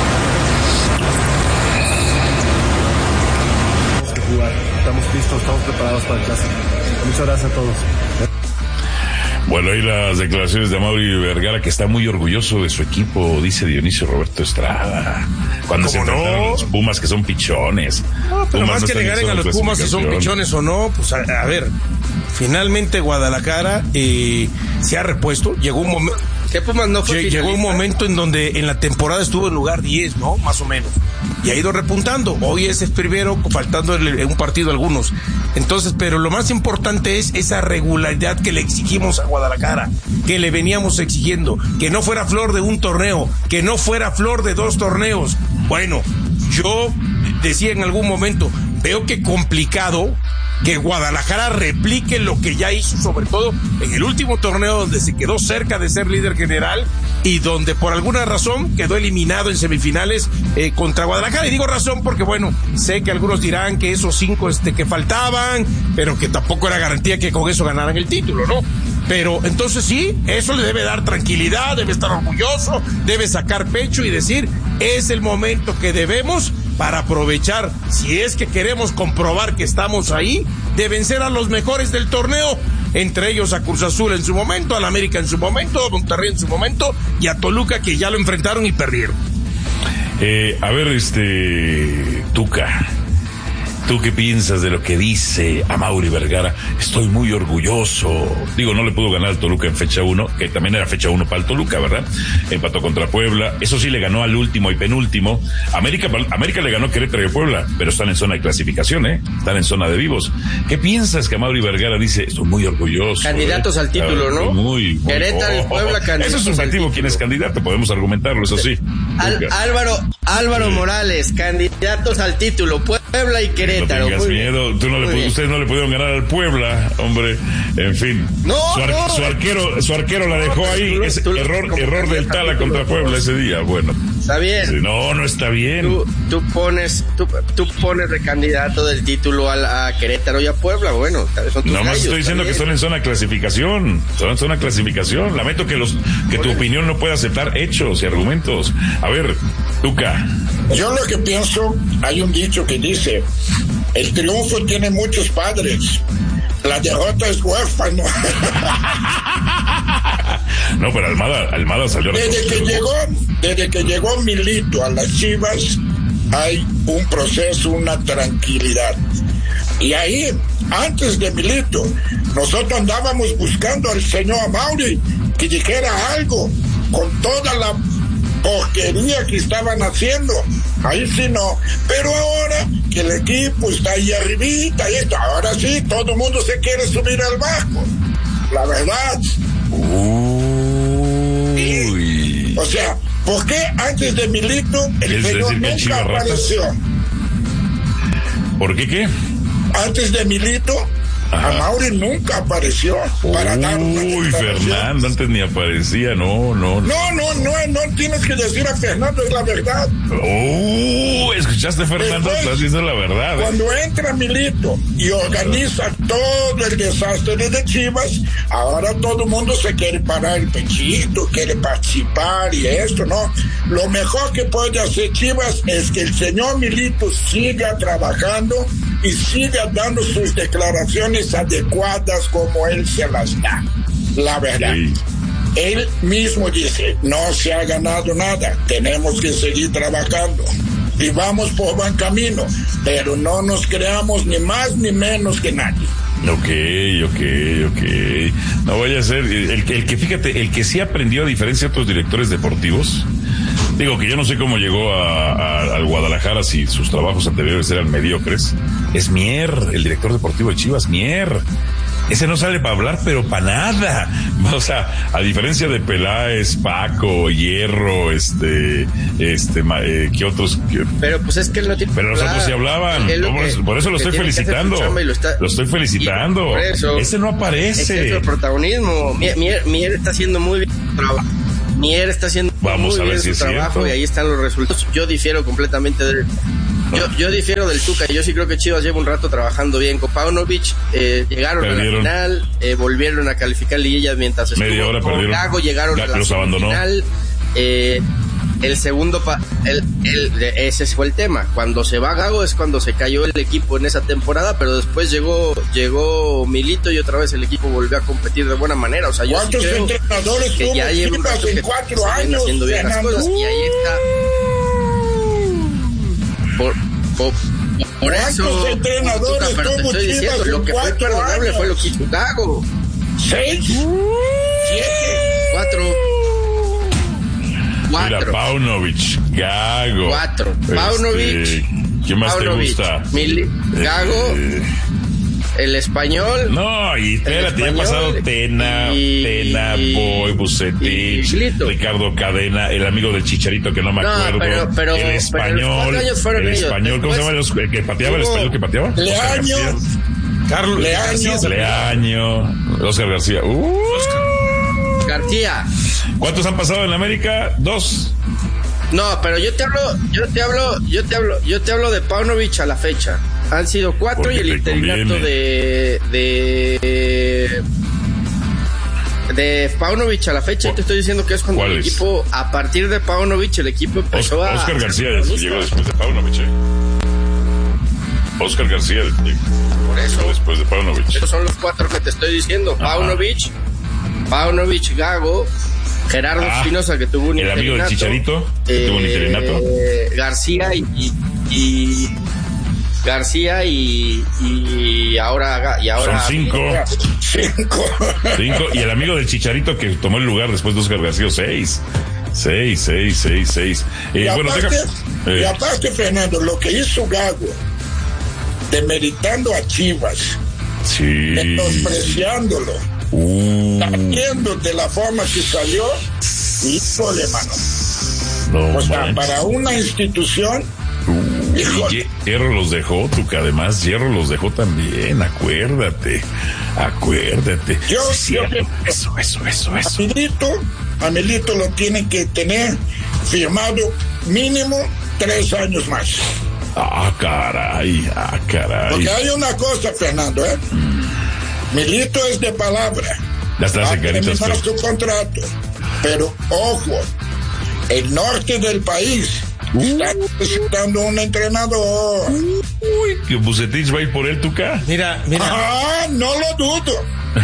tenemos que jugar, estamos listos, estamos preparados para el clásico. Muchas gracias a todos. Bueno, ahí las declaraciones de Amaury Vergara, que está muy orgulloso de su equipo, dice Dionisio Roberto Estrada. Cuando se enfrentaron a los Pumas, que son pichones. No, pero más que le ganen a los Pumas, si son pichones o no, pues a ver, finalmente Guadalajara se ha repuesto. Llegó un momento. ¿Qué Pumas no fue? Llegó un momento en donde en la temporada estuvo en lugar 10, ¿no? Más o menos. Y ha ido repuntando. Hoy es el primero, faltando un partido algunos. Entonces, pero lo más importante es esa regularidad que le exigimos a Guadalajara, que le veníamos exigiendo, que no fuera flor de un torneo, que no fuera flor de 2 torneos. Bueno, yo decía en algún momento, veo que complicado que Guadalajara replique lo que ya hizo, sobre todo en el último torneo donde se quedó cerca de ser líder general y donde por alguna razón quedó eliminado en semifinales contra Guadalajara. Y digo razón porque, bueno, sé que algunos dirán que esos 5 que faltaban, pero que tampoco era garantía que con eso ganaran el título, ¿no? Pero entonces sí, eso le debe dar tranquilidad, debe estar orgulloso, debe sacar pecho y decir, es el momento que debemos para aprovechar, si es que queremos comprobar que estamos ahí, de vencer a los mejores del torneo, entre ellos a Cruz Azul en su momento, al América en su momento, a Monterrey en su momento y a Toluca, que ya lo enfrentaron y perdieron. A ver, Tuca, ¿tú qué piensas de lo que dice Amaury Vergara? Estoy muy orgulloso. Digo, no le pudo ganar al Toluca en fecha 1, que también era fecha 1 para el Toluca, ¿verdad? Empató contra Puebla. Eso sí, le ganó al último y penúltimo. América le ganó a Querétaro y a Puebla, pero están en zona de clasificación, Están en zona de vivos. ¿Qué piensas que Amaury Vergara dice? Estoy muy orgulloso. Candidatos al título, ¿no? Muy Querétaro y Puebla, candidatos. Eso es subjetivo, quién es candidato, podemos argumentarlo, eso sí. Álvaro Morales, candidatos al título, Puebla y Querétaro. No tengas miedo, ustedes no le pudieron ganar al Puebla, hombre, en fin. Su arquero la dejó ahí, es error del Tala contra Puebla ese día, bueno. Está bien. No está bien. Tú pones de candidato del título a Querétaro y a Puebla, bueno, son tus no más estoy diciendo bien. Que están en zona de clasificación, lamento que tu opinión no pueda aceptar hechos y argumentos. A ver, Tuca. Yo lo que pienso, hay un dicho que dice, el triunfo tiene muchos padres, la derrota es huérfano. No, pero Almada salió. Desde que llegó Milito a las Chivas, hay un proceso, una tranquilidad. Y ahí, antes de Milito, nosotros andábamos buscando al señor Amaury que dijera algo con toda la porquería que estaban haciendo. Ahí sí no. Pero ahora que el equipo está ahí arribita, ahora sí, todo el mundo se quiere subir al barco. La verdad. O sea, ¿por qué antes de Milito el señor nunca apareció? ¿Por qué? Antes de Milito Amaury nunca apareció para dar una declaración. Fernando, antes ni aparecía, no tienes que decir a Fernando, es la verdad. ¿Escuchaste, Fernando? Después, estás diciendo la verdad. Cuando entra Milito y organiza todo el desastre de Chivas, ahora todo el mundo se quiere parar el pechito, quiere participar y esto, ¿no? Lo mejor que puede hacer Chivas es que el señor Milito siga trabajando y siga dando sus declaraciones adecuadas como él se las da. La verdad. Sí. Él mismo dice, no se ha ganado nada, tenemos que seguir trabajando y vamos por buen camino, pero no nos creamos ni más ni menos que nadie. Ok. No vaya a ser, el que sí aprendió, a diferencia de otros directores deportivos, digo que yo no sé cómo llegó al Guadalajara si sus trabajos anteriores eran mediocres, es Mier, el director deportivo de Chivas, Mier. Ese no sale para hablar, pero para nada. O sea, a diferencia de Peláez, Paco, Hierro, ¿qué otros? Pero pues es que él no tiene. Pero los otros sí hablaban. Por eso lo estoy felicitando. Lo estoy felicitando. Ese no aparece. Es el protagonismo. Mier está haciendo muy bien su trabajo. Mier está haciendo muy bien su trabajo y ahí están los resultados. Yo difiero completamente de él. Yo difiero del Tuca. Yo sí creo que Chivas lleva un rato trabajando bien con Paunovic. Llegaron a la final, volvieron a calificar liguillas mientras estuvo. Media hora perdieron. Gago, llegaron a la final. El segundo ese fue el tema. Cuando se va Gago es cuando se cayó el equipo en esa temporada, pero después llegó Milito y otra vez el equipo volvió a competir de buena manera. O sea, yo sí creo entrenadores que ya lleva un rato que 4 años haciendo bien las cosas y ahí está. Por eso, entrenadores pero te estoy diciendo, lo que fue perdonable fue lo que hizo Gago. 6, 7, 4. Mira, Paunovic, Gago. 4. Paunovic. ¿Quién más te gusta? Gago. El español. No, y espérate, ya ha pasado Tena, Boy, Bucetich, Ricardo Cadena, el amigo del Chicharito que no me acuerdo. Pero el español. El español, ¿cómo se llama? ¿El que pateaba? ¿El español que pateaba? Leaño. Carlos Leaño. Oscar García. García. ¿Cuántos han pasado en América? 2. No, pero yo te hablo de Paunovic a la fecha. Han sido 4 porque y el interinato de Paunovic a la fecha. Te estoy diciendo que es cuando el equipo, a partir de Paunovic, el equipo empezó a... Oscar García llegó después de Paunovic, Oscar García por eso, después de Paunovic. Esos son los 4 que te estoy diciendo. Paunovic, Gago, Gerardo Espinosa, que tuvo un interinato. El amigo del Chicharito, que tuvo un interinato. García y ahora son 5 y el amigo del Chicharito que tomó el lugar después de Oscar García 6. Y aparte, Fernando, lo que hizo Gago demeritando a Chivas, menospreciándolo, saliendo de la forma que salió, híjole, mano. O sea, para una institución. Y Hierro los dejó, Tuca, además Hierro los dejó también, acuérdate. Eso. A Milito lo tienen que tener firmado mínimo 3 años más. Caray. Porque hay una cosa, Fernando, Milito es de palabra. Va a terminar su contrato. Pero, ojo, el norte del país está necesitando un entrenador. ¿Que Bucetich va a ir por él, Tuca? Mira. No lo dudo.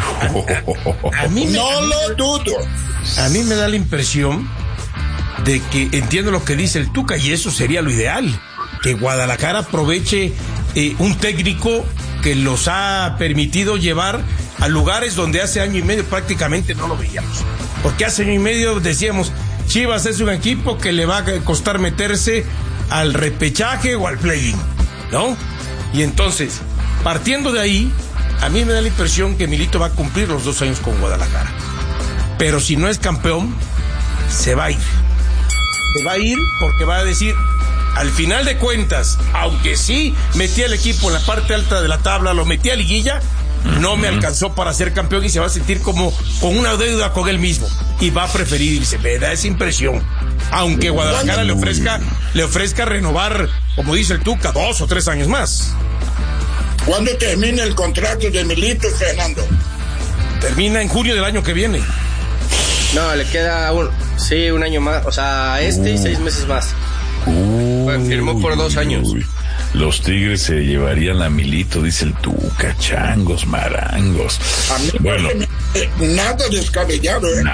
Lo dudo. A mí me da la impresión de que entiendo lo que dice el Tuca y eso sería lo ideal. Que Guadalajara aproveche un técnico que los ha permitido llevar a lugares donde hace año y medio prácticamente no lo veíamos. Porque hace año y medio decíamos, Chivas es un equipo que le va a costar meterse al repechaje o al play-in, ¿no? Y entonces, partiendo de ahí, a mí me da la impresión que Milito va a cumplir los 2 años con Guadalajara. Pero si no es campeón, se va a ir. Se va a ir porque va a decir, al final de cuentas, aunque sí metí al equipo en la parte alta de la tabla, lo metí a liguilla, no me alcanzó para ser campeón y se va a sentir como con una deuda con él mismo y va a preferir irse. Me da esa impresión. Aunque Guadalajara le ofrezca renovar, como dice el Tuca, 2 o 3 años más. ¿Cuándo termina el contrato de Milito, Fernando? Termina en junio del año que viene. No, le queda un año más, o sea, y 6 meses más. Firmó por 2 años. Los Tigres se llevarían a Milito, dice el Tuca, changos, marangos. A mí bueno, nada descabellado, ¿eh?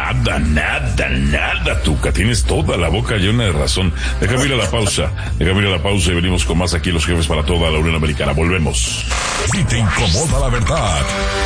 Nada, Tuca, tienes toda la boca llena de razón. Déjame ir a la pausa y venimos con más aquí Los Jefes para toda la Unión Americana. Volvemos. Si te incomoda la verdad,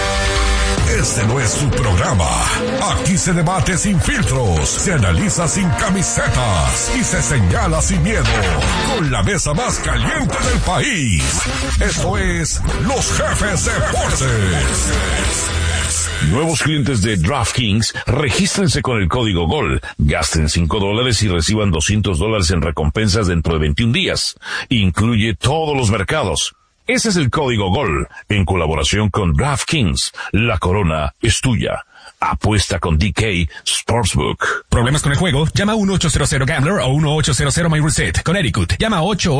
este no es su programa. Aquí se debate sin filtros, se analiza sin camisetas y se señala sin miedo. Con la mesa más caliente del país. Esto es Los Jefes Deportes. Nuevos clientes de DraftKings, regístrense con el código GOL. Gasten $5 y reciban $200 en recompensas dentro de 21 días. Incluye todos los mercados. Ese es el código GOL, en colaboración con DraftKings. La corona es tuya. Apuesta con DK Sportsbook. ¿Problemas con el juego? Llama a 1-800-GAMBLER o 1-800-MyReset. Connecticut. Llama a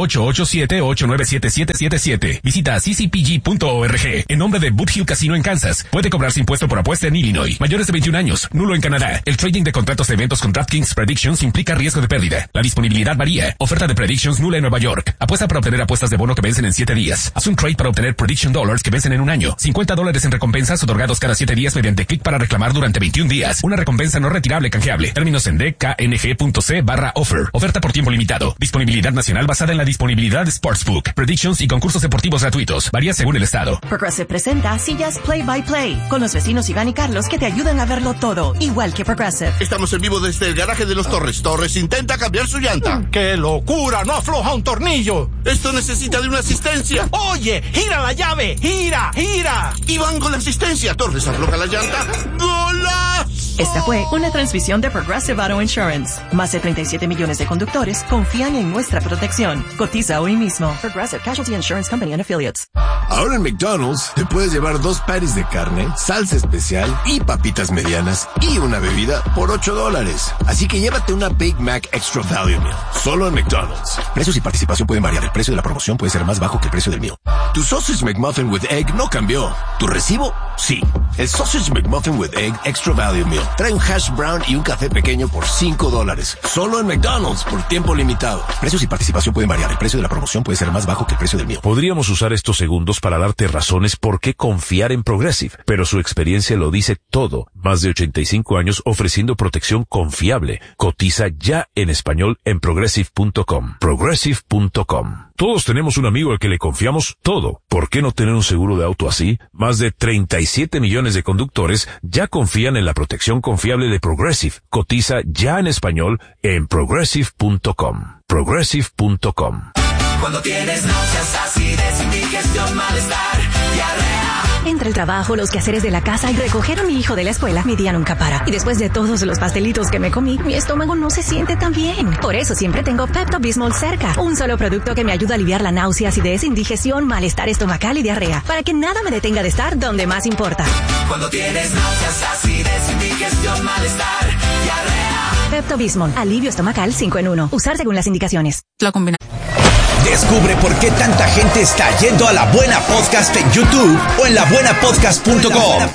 888-897-7777. Visita ccpg.org. En nombre de Boot Hill Casino en Kansas. Puede cobrarse impuesto por apuesta en Illinois. Mayores de 21 años. Nulo en Canadá. El trading de contratos de eventos con DraftKings Predictions implica riesgo de pérdida. La disponibilidad varía. Oferta de Predictions nula en Nueva York. Apuesta para obtener apuestas de bono que vencen en 7 días. Haz un trade para obtener Prediction Dollars que vencen en un año. $50 en recompensas otorgados cada 7 días mediante clic para reclamar durante 21 días. Una recompensa no retirable canjeable. Términos en dkng.c/offer. Oferta por tiempo limitado. Disponibilidad nacional basada en la disponibilidad de Sportsbook, Predictions y concursos deportivos gratuitos. Varía según el estado. Progressive presenta sillas Play by Play con los vecinos Iván y Carlos que te ayudan a verlo todo, igual que Progressive. Estamos en vivo desde el garaje de los Torres. Torres intenta cambiar su llanta. ¡Qué locura! ¡No afloja un tornillo! Esto necesita de una asistencia. Oye, gira la llave. ¡Gira! Iván con la asistencia. Torres afloja la llanta. ¡Golazo! Esta fue una transmisión de Progressive Auto Insurance. Más de 37 millones de conductores confían en nuestra protección. Cotiza hoy mismo. Progressive Casualty Insurance Company and Affiliates. Ahora en McDonald's te puedes llevar 2 patties de carne, salsa especial y papitas medianas y una bebida por $8. Así que llévate una Big Mac Extra Value Meal. Solo en McDonald's. Precios y participación pueden variar. El precio de la promoción puede ser más bajo que el precio del meal. Tu Sausage McMuffin with Egg no cambió. ¿Tu recibo? Sí. El Sausage McMuffin with Egg Extra Value Meal trae un hash brown y un café pequeño por $5. Solo en McDonald's por tiempo limitado. Precios y participación pueden variar. El precio de la promoción puede ser más bajo que el precio del meal. Podríamos usar estos segundos para darte razones por qué confiar en Progressive, pero su experiencia lo dice todo. Más de 85 años ofreciendo protección confiable. Cotiza ya en español en progressive.com. Progressive.com. Todos tenemos un amigo al que le confiamos todo. ¿Por qué no tener un seguro de auto así? Más de 37 millones de conductores ya confían en la protección confiable de Progressive. Cotiza ya en español en progressive.com. Progressive.com. Cuando tienes náuseas, acidez, indigestión, malestar, diarrea. Entre el trabajo, los quehaceres de la casa y recoger a mi hijo de la escuela, mi día nunca para. Y después de todos los pastelitos que me comí, mi estómago no se siente tan bien. Por eso siempre tengo Pepto-Bismol cerca. Un solo producto que me ayuda a aliviar la náusea, acidez, indigestión, malestar estomacal y diarrea. Para que nada me detenga de estar donde más importa. Cuando tienes náuseas, acidez, indigestión, malestar, diarrea. Pepto-Bismol. Alivio estomacal 5 en 1. Usar según las indicaciones. La combina. Descubre por qué tanta gente está yendo a La Buena Podcast en YouTube o en labuenapodcast.com.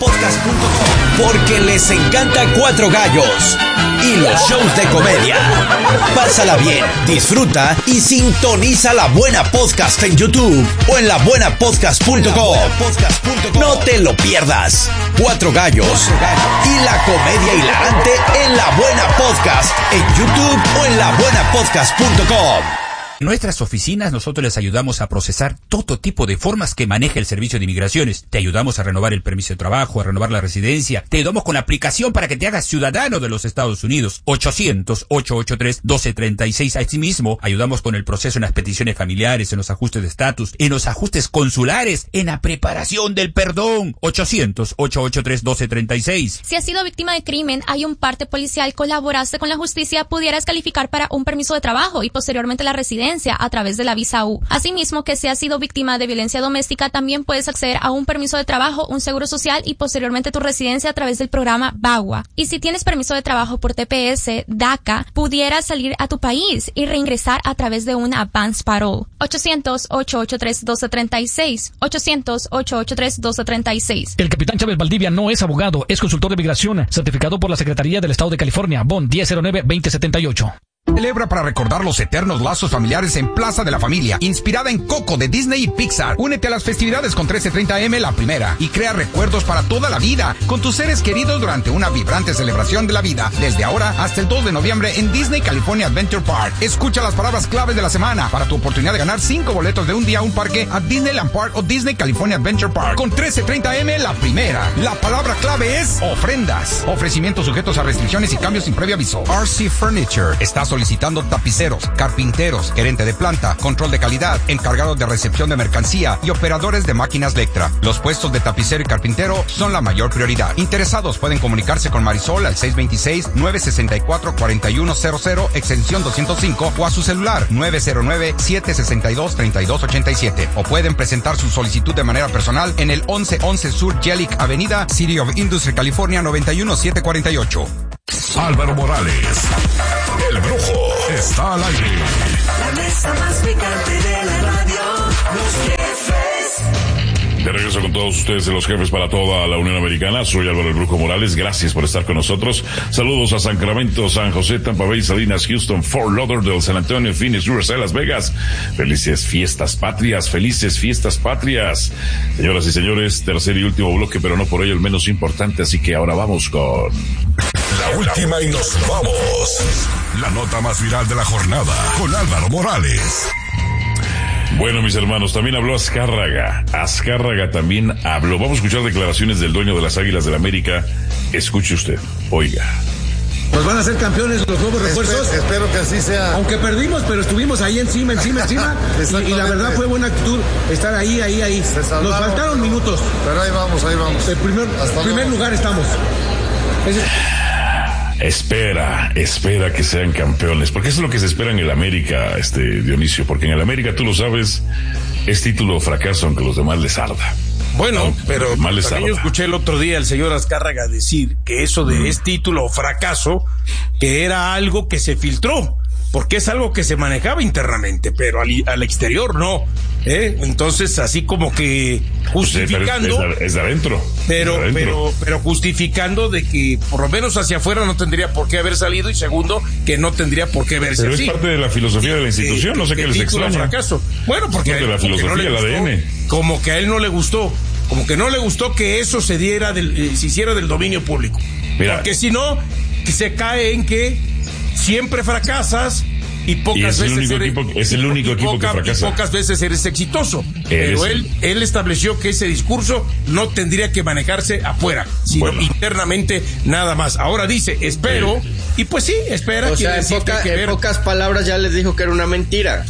Porque les encanta Cuatro Gallos y los shows de comedia. Pásala bien, disfruta y sintoniza La Buena Podcast en YouTube o en labuenapodcast.com. No te lo pierdas. Cuatro Gallos y la comedia hilarante en La Buena Podcast en YouTube o en labuenapodcast.com. En nuestras oficinas nosotros les ayudamos a procesar todo tipo de formas que maneja el Servicio de Inmigraciones. Te ayudamos a renovar el permiso de trabajo, a renovar la residencia. Te ayudamos con la aplicación para que te hagas ciudadano de los Estados Unidos. 800-883-1236. Asimismo, ayudamos con el proceso en las peticiones familiares, en los ajustes de estatus, en los ajustes consulares, en la preparación del perdón. 800-883-1236. Si has sido víctima de crimen, hay un parte policial, colaboraste con la justicia, pudieras calificar para un permiso de trabajo y posteriormente la residencia residencia a través de la visa U. Asimismo, que si has sido víctima de violencia doméstica, también puedes acceder a un permiso de trabajo, un seguro social y posteriormente tu residencia a través del programa VAWA. Y si tienes permiso de trabajo por TPS, DACA, pudieras salir a tu país y reingresar a través de una advance parole. 800-883-1236. 800-883-1236. El capitán Chávez Valdivia no es abogado, es consultor de migración, certificado por la Secretaría del Estado de California, BON 1009-2078. Celebra para recordar los eternos lazos familiares en Plaza de la Familia, inspirada en Coco de Disney y Pixar. Únete a las festividades con 1330 AM La Primera y crea recuerdos para toda la vida con tus seres queridos durante una vibrante celebración de la vida, desde ahora hasta el 2 de noviembre en Disney California Adventure Park. Escucha las palabras claves de la semana para tu oportunidad de ganar 5 boletos de un día a un parque a Disneyland Park o Disney California Adventure Park. Con 1330 AM La Primera, la palabra clave es ofrendas. Ofrecimientos sujetos a restricciones y cambios sin previo aviso. RC Furniture está solicitando tapiceros, carpinteros, gerente de planta, control de calidad, encargados de recepción de mercancía y operadores de máquinas Lectra. Los puestos de tapicero y carpintero son la mayor prioridad. Interesados pueden comunicarse con Marisol al 626-964-4100, extensión 205 o a su celular 909-762-3287 o pueden presentar su solicitud de manera personal en el 1111 Sur Jellic Avenida, City of Industry, California 91748. Álvaro Morales, el Brujo, está al aire. La mesa más picante de la radio, los jefes. De regreso con todos ustedes en Los Jefes para toda la Unión Americana. Soy Álvaro el Brujo Morales. Gracias por estar con nosotros. Saludos a Sacramento, San José, Tampa Bay, Salinas, Houston, Fort Lauderdale, San Antonio, Phoenix, Riverside, Las Vegas. Felices fiestas patrias, felices fiestas patrias. Señoras y señores, tercer y último bloque, pero no por ello el menos importante. Así que ahora vamos con... La última y nos vamos. La nota más viral de la jornada con Álvaro Morales. Bueno, mis hermanos, también habló Azcárraga. Azcárraga también habló. Vamos a escuchar declaraciones del dueño de las Águilas del América. Escuche usted, oiga. Nos van a hacer campeones los nuevos refuerzos. Espero que así sea. Aunque perdimos, pero estuvimos ahí encima. y la verdad fue buena actitud estar ahí. Nos faltaron minutos. Pero ahí vamos. En primer lugar estamos. Espera que sean campeones, porque eso es lo que se espera en el América, Dionisio, porque en el América, tú lo sabes, es título o fracaso, aunque los demás les arda. Bueno, pero también yo escuché el otro día al señor Azcárraga decir que eso de es título o fracaso, que era algo que se filtró, porque es algo que se manejaba internamente, pero al exterior no. Entonces, así como que justificando, es de adentro. Pero justificando de que por lo menos hacia afuera no tendría por qué haber salido, y segundo, que no tendría por qué verse pero así. Es parte de la filosofía de la institución, no sé qué les extraña. Fracaso. Bueno, porque de la filosofía, no el ADN. Como que a él no le gustó, que eso se diera se hiciera del dominio público. Mira, porque si no, se cae en que siempre fracasas y pocas veces es el único equipo que fracasa. Y pocas veces eres exitoso. Pero él estableció que ese discurso no tendría que manejarse afuera, sino internamente nada más. Ahora dice, espero, y pues sí, espera. O sea, en pocas palabras ya les dijo que era una mentira.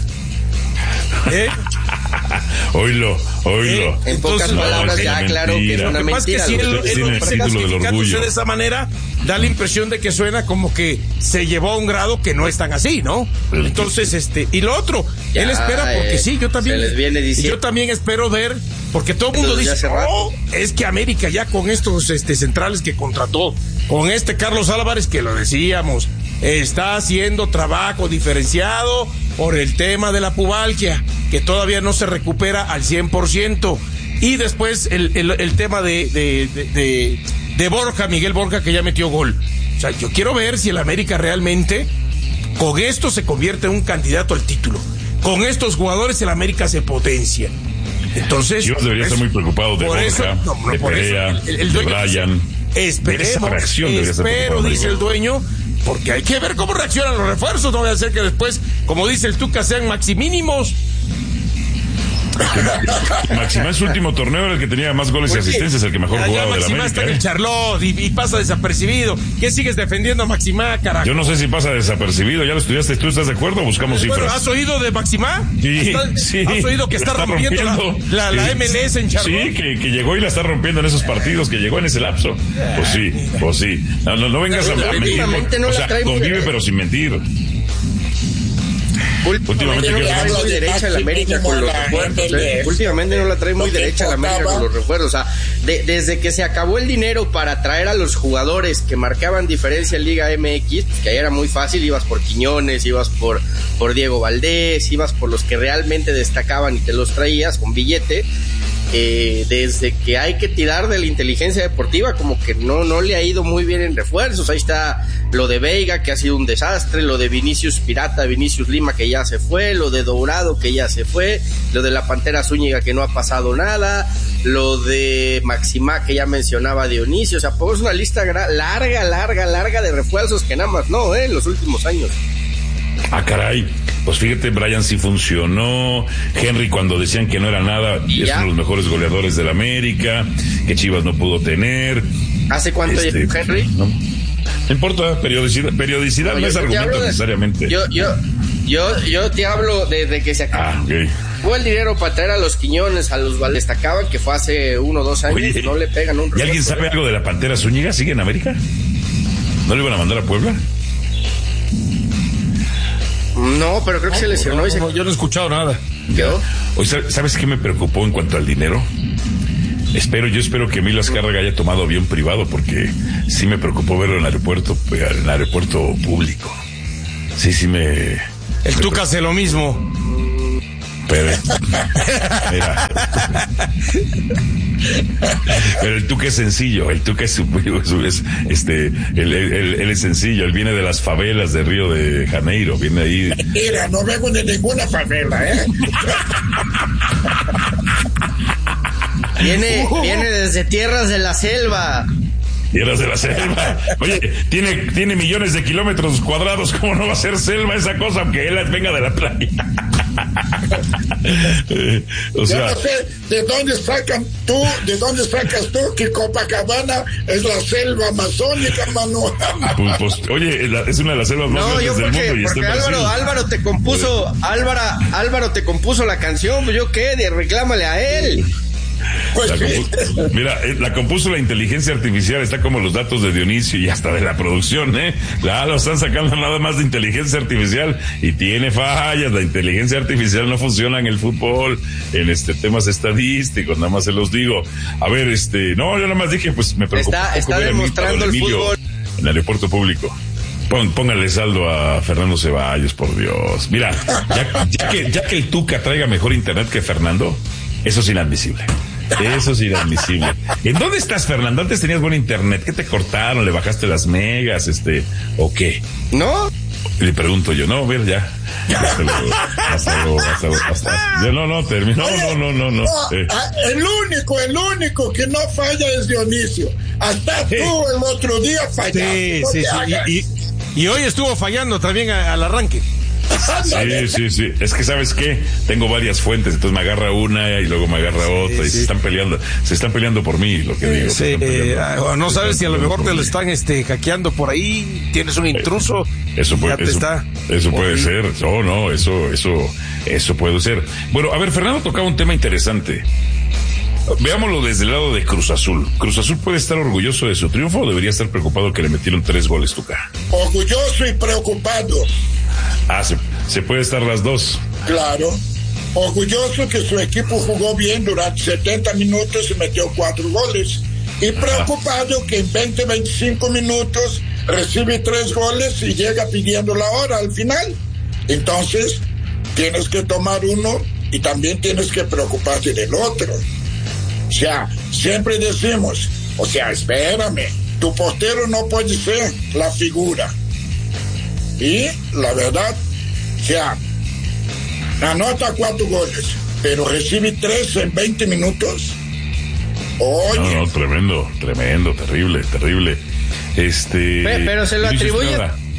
Oílo. En pocas palabras ya claro que es una mentira. Si él justificándose de esa manera, da la impresión de que suena como que se llevó a un grado que no es tan así, ¿no? Entonces, y lo otro, ya, él espera, porque sí, yo también espero ver, porque todo el mundo dice, es que América ya con estos centrales que contrató, con Carlos Álvarez, que lo decíamos, está haciendo trabajo diferenciado por el tema de la pubalgia, que todavía no se recupera al 100%. Y después el tema de Borja, Miguel Borja, que ya metió gol. O sea, yo quiero ver si el América realmente con esto se convierte en un candidato al título. Con estos jugadores el América se potencia. Entonces, yo debería estar muy preocupado de Borja, de Perea, de Brian. Espero, dice el dueño, porque hay que ver cómo reaccionan los refuerzos. No voy a hacer que después, como dice el Tuca, sean maximínimos. Maximá en su último torneo era el que tenía más goles y asistencias, el que mejor jugaba de la América. Está en el Charlotte y pasa desapercibido. ¿Qué sigues defendiendo a Maximá, carajo? Yo no sé si pasa desapercibido, ya lo estudiaste tú, ¿estás de acuerdo? Buscamos cifras. ¿Has oído de Maximá? Sí. ¿Has oído que está rompiendo la MLS en Charlotte? Sí, que llegó y la está rompiendo en esos partidos, que llegó en ese lapso. Pues sí. No vengas a mentir. O sea, convive pero sin mentir. Últimamente no la trae muy derecha la América con los refuerzos. Últimamente no la trae muy derecha la América con los refuerzos. O sea, desde que se acabó el dinero para traer a los jugadores que marcaban diferencia en Liga MX, que ahí era muy fácil, ibas por Quiñones, ibas por Diego Valdés, ibas por los que realmente destacaban y te los traías con billete. Desde que hay que tirar de la inteligencia deportiva, como que no le ha ido muy bien en refuerzos. Ahí está lo de Veiga, que ha sido un desastre, lo de Vinicius Lima, que ya se fue, lo de Dourado, que ya se fue, lo de la Pantera Zúñiga, que no ha pasado nada, lo de Maximá, que ya mencionaba Dionisio. O sea, pues una lista larga de refuerzos que nada más no, en los últimos años. Ah, caray. Pues fíjate, Brian sí funcionó. Henry, cuando decían que no era nada, es uno de los mejores goleadores de la América, que Chivas no pudo tener. ¿Hace cuánto llegó Henry? No importa, periodicidad no es argumento necesariamente. Yo te hablo desde que se acabó. Fue el dinero para traer a los Quiñones, a los destacaban, que fue hace 1 o 2 años. Oye, no le pegan un ¿y alguien sabe algo de la Pantera Zúñiga? ¿Sigue en América? ¿No le iban a mandar a Puebla? No, pero creo que se lesionó. Yo no he escuchado nada. ¿Quedó? Oye, ¿sabes qué me preocupó en cuanto al dinero? Yo espero que Emilio Azcárraga haya tomado avión privado, porque sí me preocupó verlo en el aeropuerto público. Sí me... El Tuca hace lo mismo. Pero el Tuca es sencillo, él es sencillo, él viene de las favelas de Río de Janeiro, viene ahí. Mira, no vengo de ninguna favela, Viene desde tierras de la selva. Tierras de la selva. Oye, tiene millones de kilómetros cuadrados, ¿cómo no va a ser selva esa cosa, aunque él venga de la playa? O sea, yo no sé de dónde sacas tú que Copacabana es la selva amazónica, mano. Pues, oye, es una de las selvas más grandes del mundo. Y porque Álvaro te compuso la canción, pues yo qué, reclámale a él. Mira, la compuso la inteligencia artificial, está como los datos de Dionisio y hasta de la producción, lo están sacando nada más de inteligencia artificial y tiene fallas. La inteligencia artificial no funciona en el fútbol, en temas estadísticos, nada más se los digo. A ver, yo nada más dije, pues me preocupa. Está demostrando el fútbol en el aeropuerto público. Póngale saldo a Fernando Ceballos, por Dios. Mira, ya que el Tuca traiga mejor internet que Fernando, eso es inadmisible. Eso es inadmisible. ¿En dónde estás, Fernando? Antes tenías buen internet. ¿Qué te cortaron? ¿Le bajaste las megas? ¿O qué? ¿No? Le pregunto yo. No, ver, ya. No, terminó. No. El único que no falla es Dionisio. Hasta tú el otro día fallaste. Sí. Y hoy estuvo fallando también al arranque. Sí. Es que, ¿sabes qué? Tengo varias fuentes, entonces me agarra una y luego me agarra otra y se están peleando por mí, lo que digo. No sabes si a lo mejor te lo están hackeando por ahí, tienes un intruso. Eso puede ser. Eso puede ser. Bueno, a ver, Fernando tocaba un tema interesante. Veámoslo desde el lado de Cruz Azul. ¿Cruz Azul puede estar orgulloso de su triunfo o debería estar preocupado que le metieron 3 goles, Tuca? Orgulloso y preocupado. Se puede estar las dos. Claro. Orgulloso que su equipo jugó bien durante 70 minutos y metió 4 goles. Y preocupado que en 20-25 minutos recibe 3 goles y llega pidiendo la hora al final. Entonces, tienes que tomar uno y también tienes que preocuparte del otro. O sea, siempre decimos, espérame, tu portero no puede ser la figura. Y la verdad, anota 4 goles, pero recibe 3 en 20 minutos. Oye. No, tremendo, terrible. Pero se lo atribuye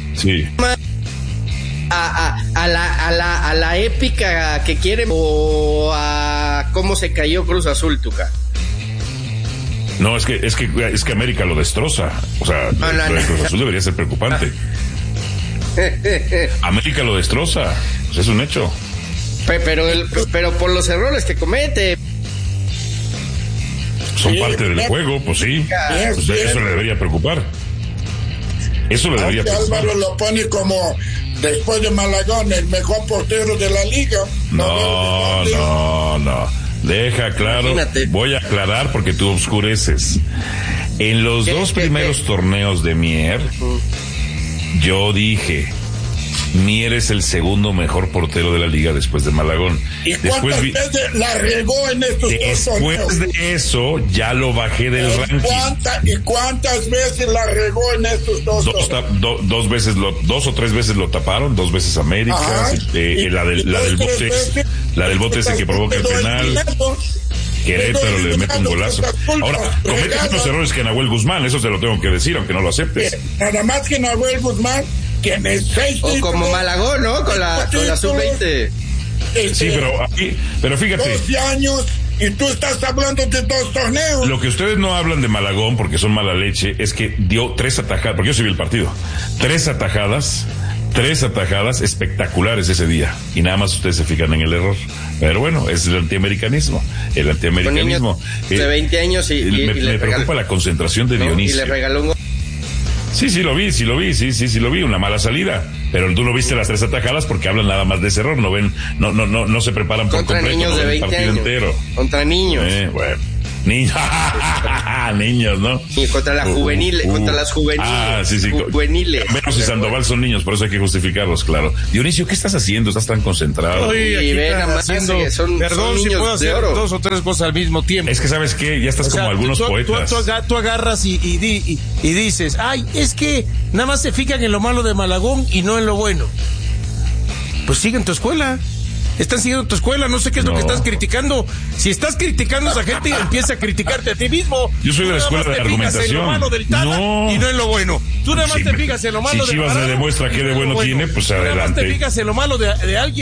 a la épica que quiere o a cómo se cayó Cruz Azul, Tuca. No, es que América lo destroza. O sea, Cruz Azul debería ser preocupante. América lo destroza, pues es un hecho. Pero por los errores que comete. Son parte del juego, pues sí. Eso le debería preocupar. Álvaro lo pone como después de Malagón, el mejor portero de la liga. No. Deja claro, voy a aclarar porque tú obscureces. En los dos primeros torneos de Mier, yo dije, Mier es el segundo mejor portero de la liga después de Malagón. ¿Y cuántas veces la regó en estos dos torneos? Después de eso, ya lo bajé del ranking. ¿Y cuántas veces la regó en estos dos torneos? Dos o tres veces lo taparon, 2 veces América, la del bote ese que provoca el penal. Querétaro le mete un golazo. Ahora, comete menos errores que Nahuel Guzmán, eso te lo tengo que decir, aunque no lo aceptes. Nada más que Nahuel Guzmán tiene 6 o como Malagón, ¿no? Con la sub-20. Sí, pero fíjate. 12 años y tú estás hablando de 2 torneos. Lo que ustedes no hablan de Malagón, porque son mala leche, es que dio 3 atajadas, porque yo sí vi el partido. 3 atajadas espectaculares ese día. Y nada más ustedes se fijan en el error. Pero bueno, es el antiamericanismo. De 20 años me preocupa la concentración de Dionisio. Y le regaló un gol. Sí lo vi, una mala salida. Pero tú no viste las 3 atajadas porque hablan nada más de ese error, no se preparan por contra completo niños de 20 el partido años. entero. Contra niños. Niños, ¿no? Y contra las juveniles. Sí. Juveniles. Menos y Sandoval son niños, por eso hay que justificarlos, claro. Dionisio, ¿qué estás haciendo? ¿Estás tan concentrado? Perdón si puedo hacer 2 o 3 cosas al mismo tiempo. Es que, ¿sabes qué? Ya estás como algunos poetas. Tú agarras y dices, ay, es que nada más se fijan en lo malo de Malagón y no en lo bueno. Pues sigue en tu escuela. Están siguiendo tu escuela, no sé qué es lo que estás criticando. Si estás criticando a esa gente, empieza a criticarte a ti mismo. Yo soy de la escuela de argumentación. En lo malo del Tala y no en lo bueno. Tú nada más te fijas en lo malo de Chivas le demuestra qué de bueno tiene, pues adelante. Nada más te fijas en lo malo de alguien.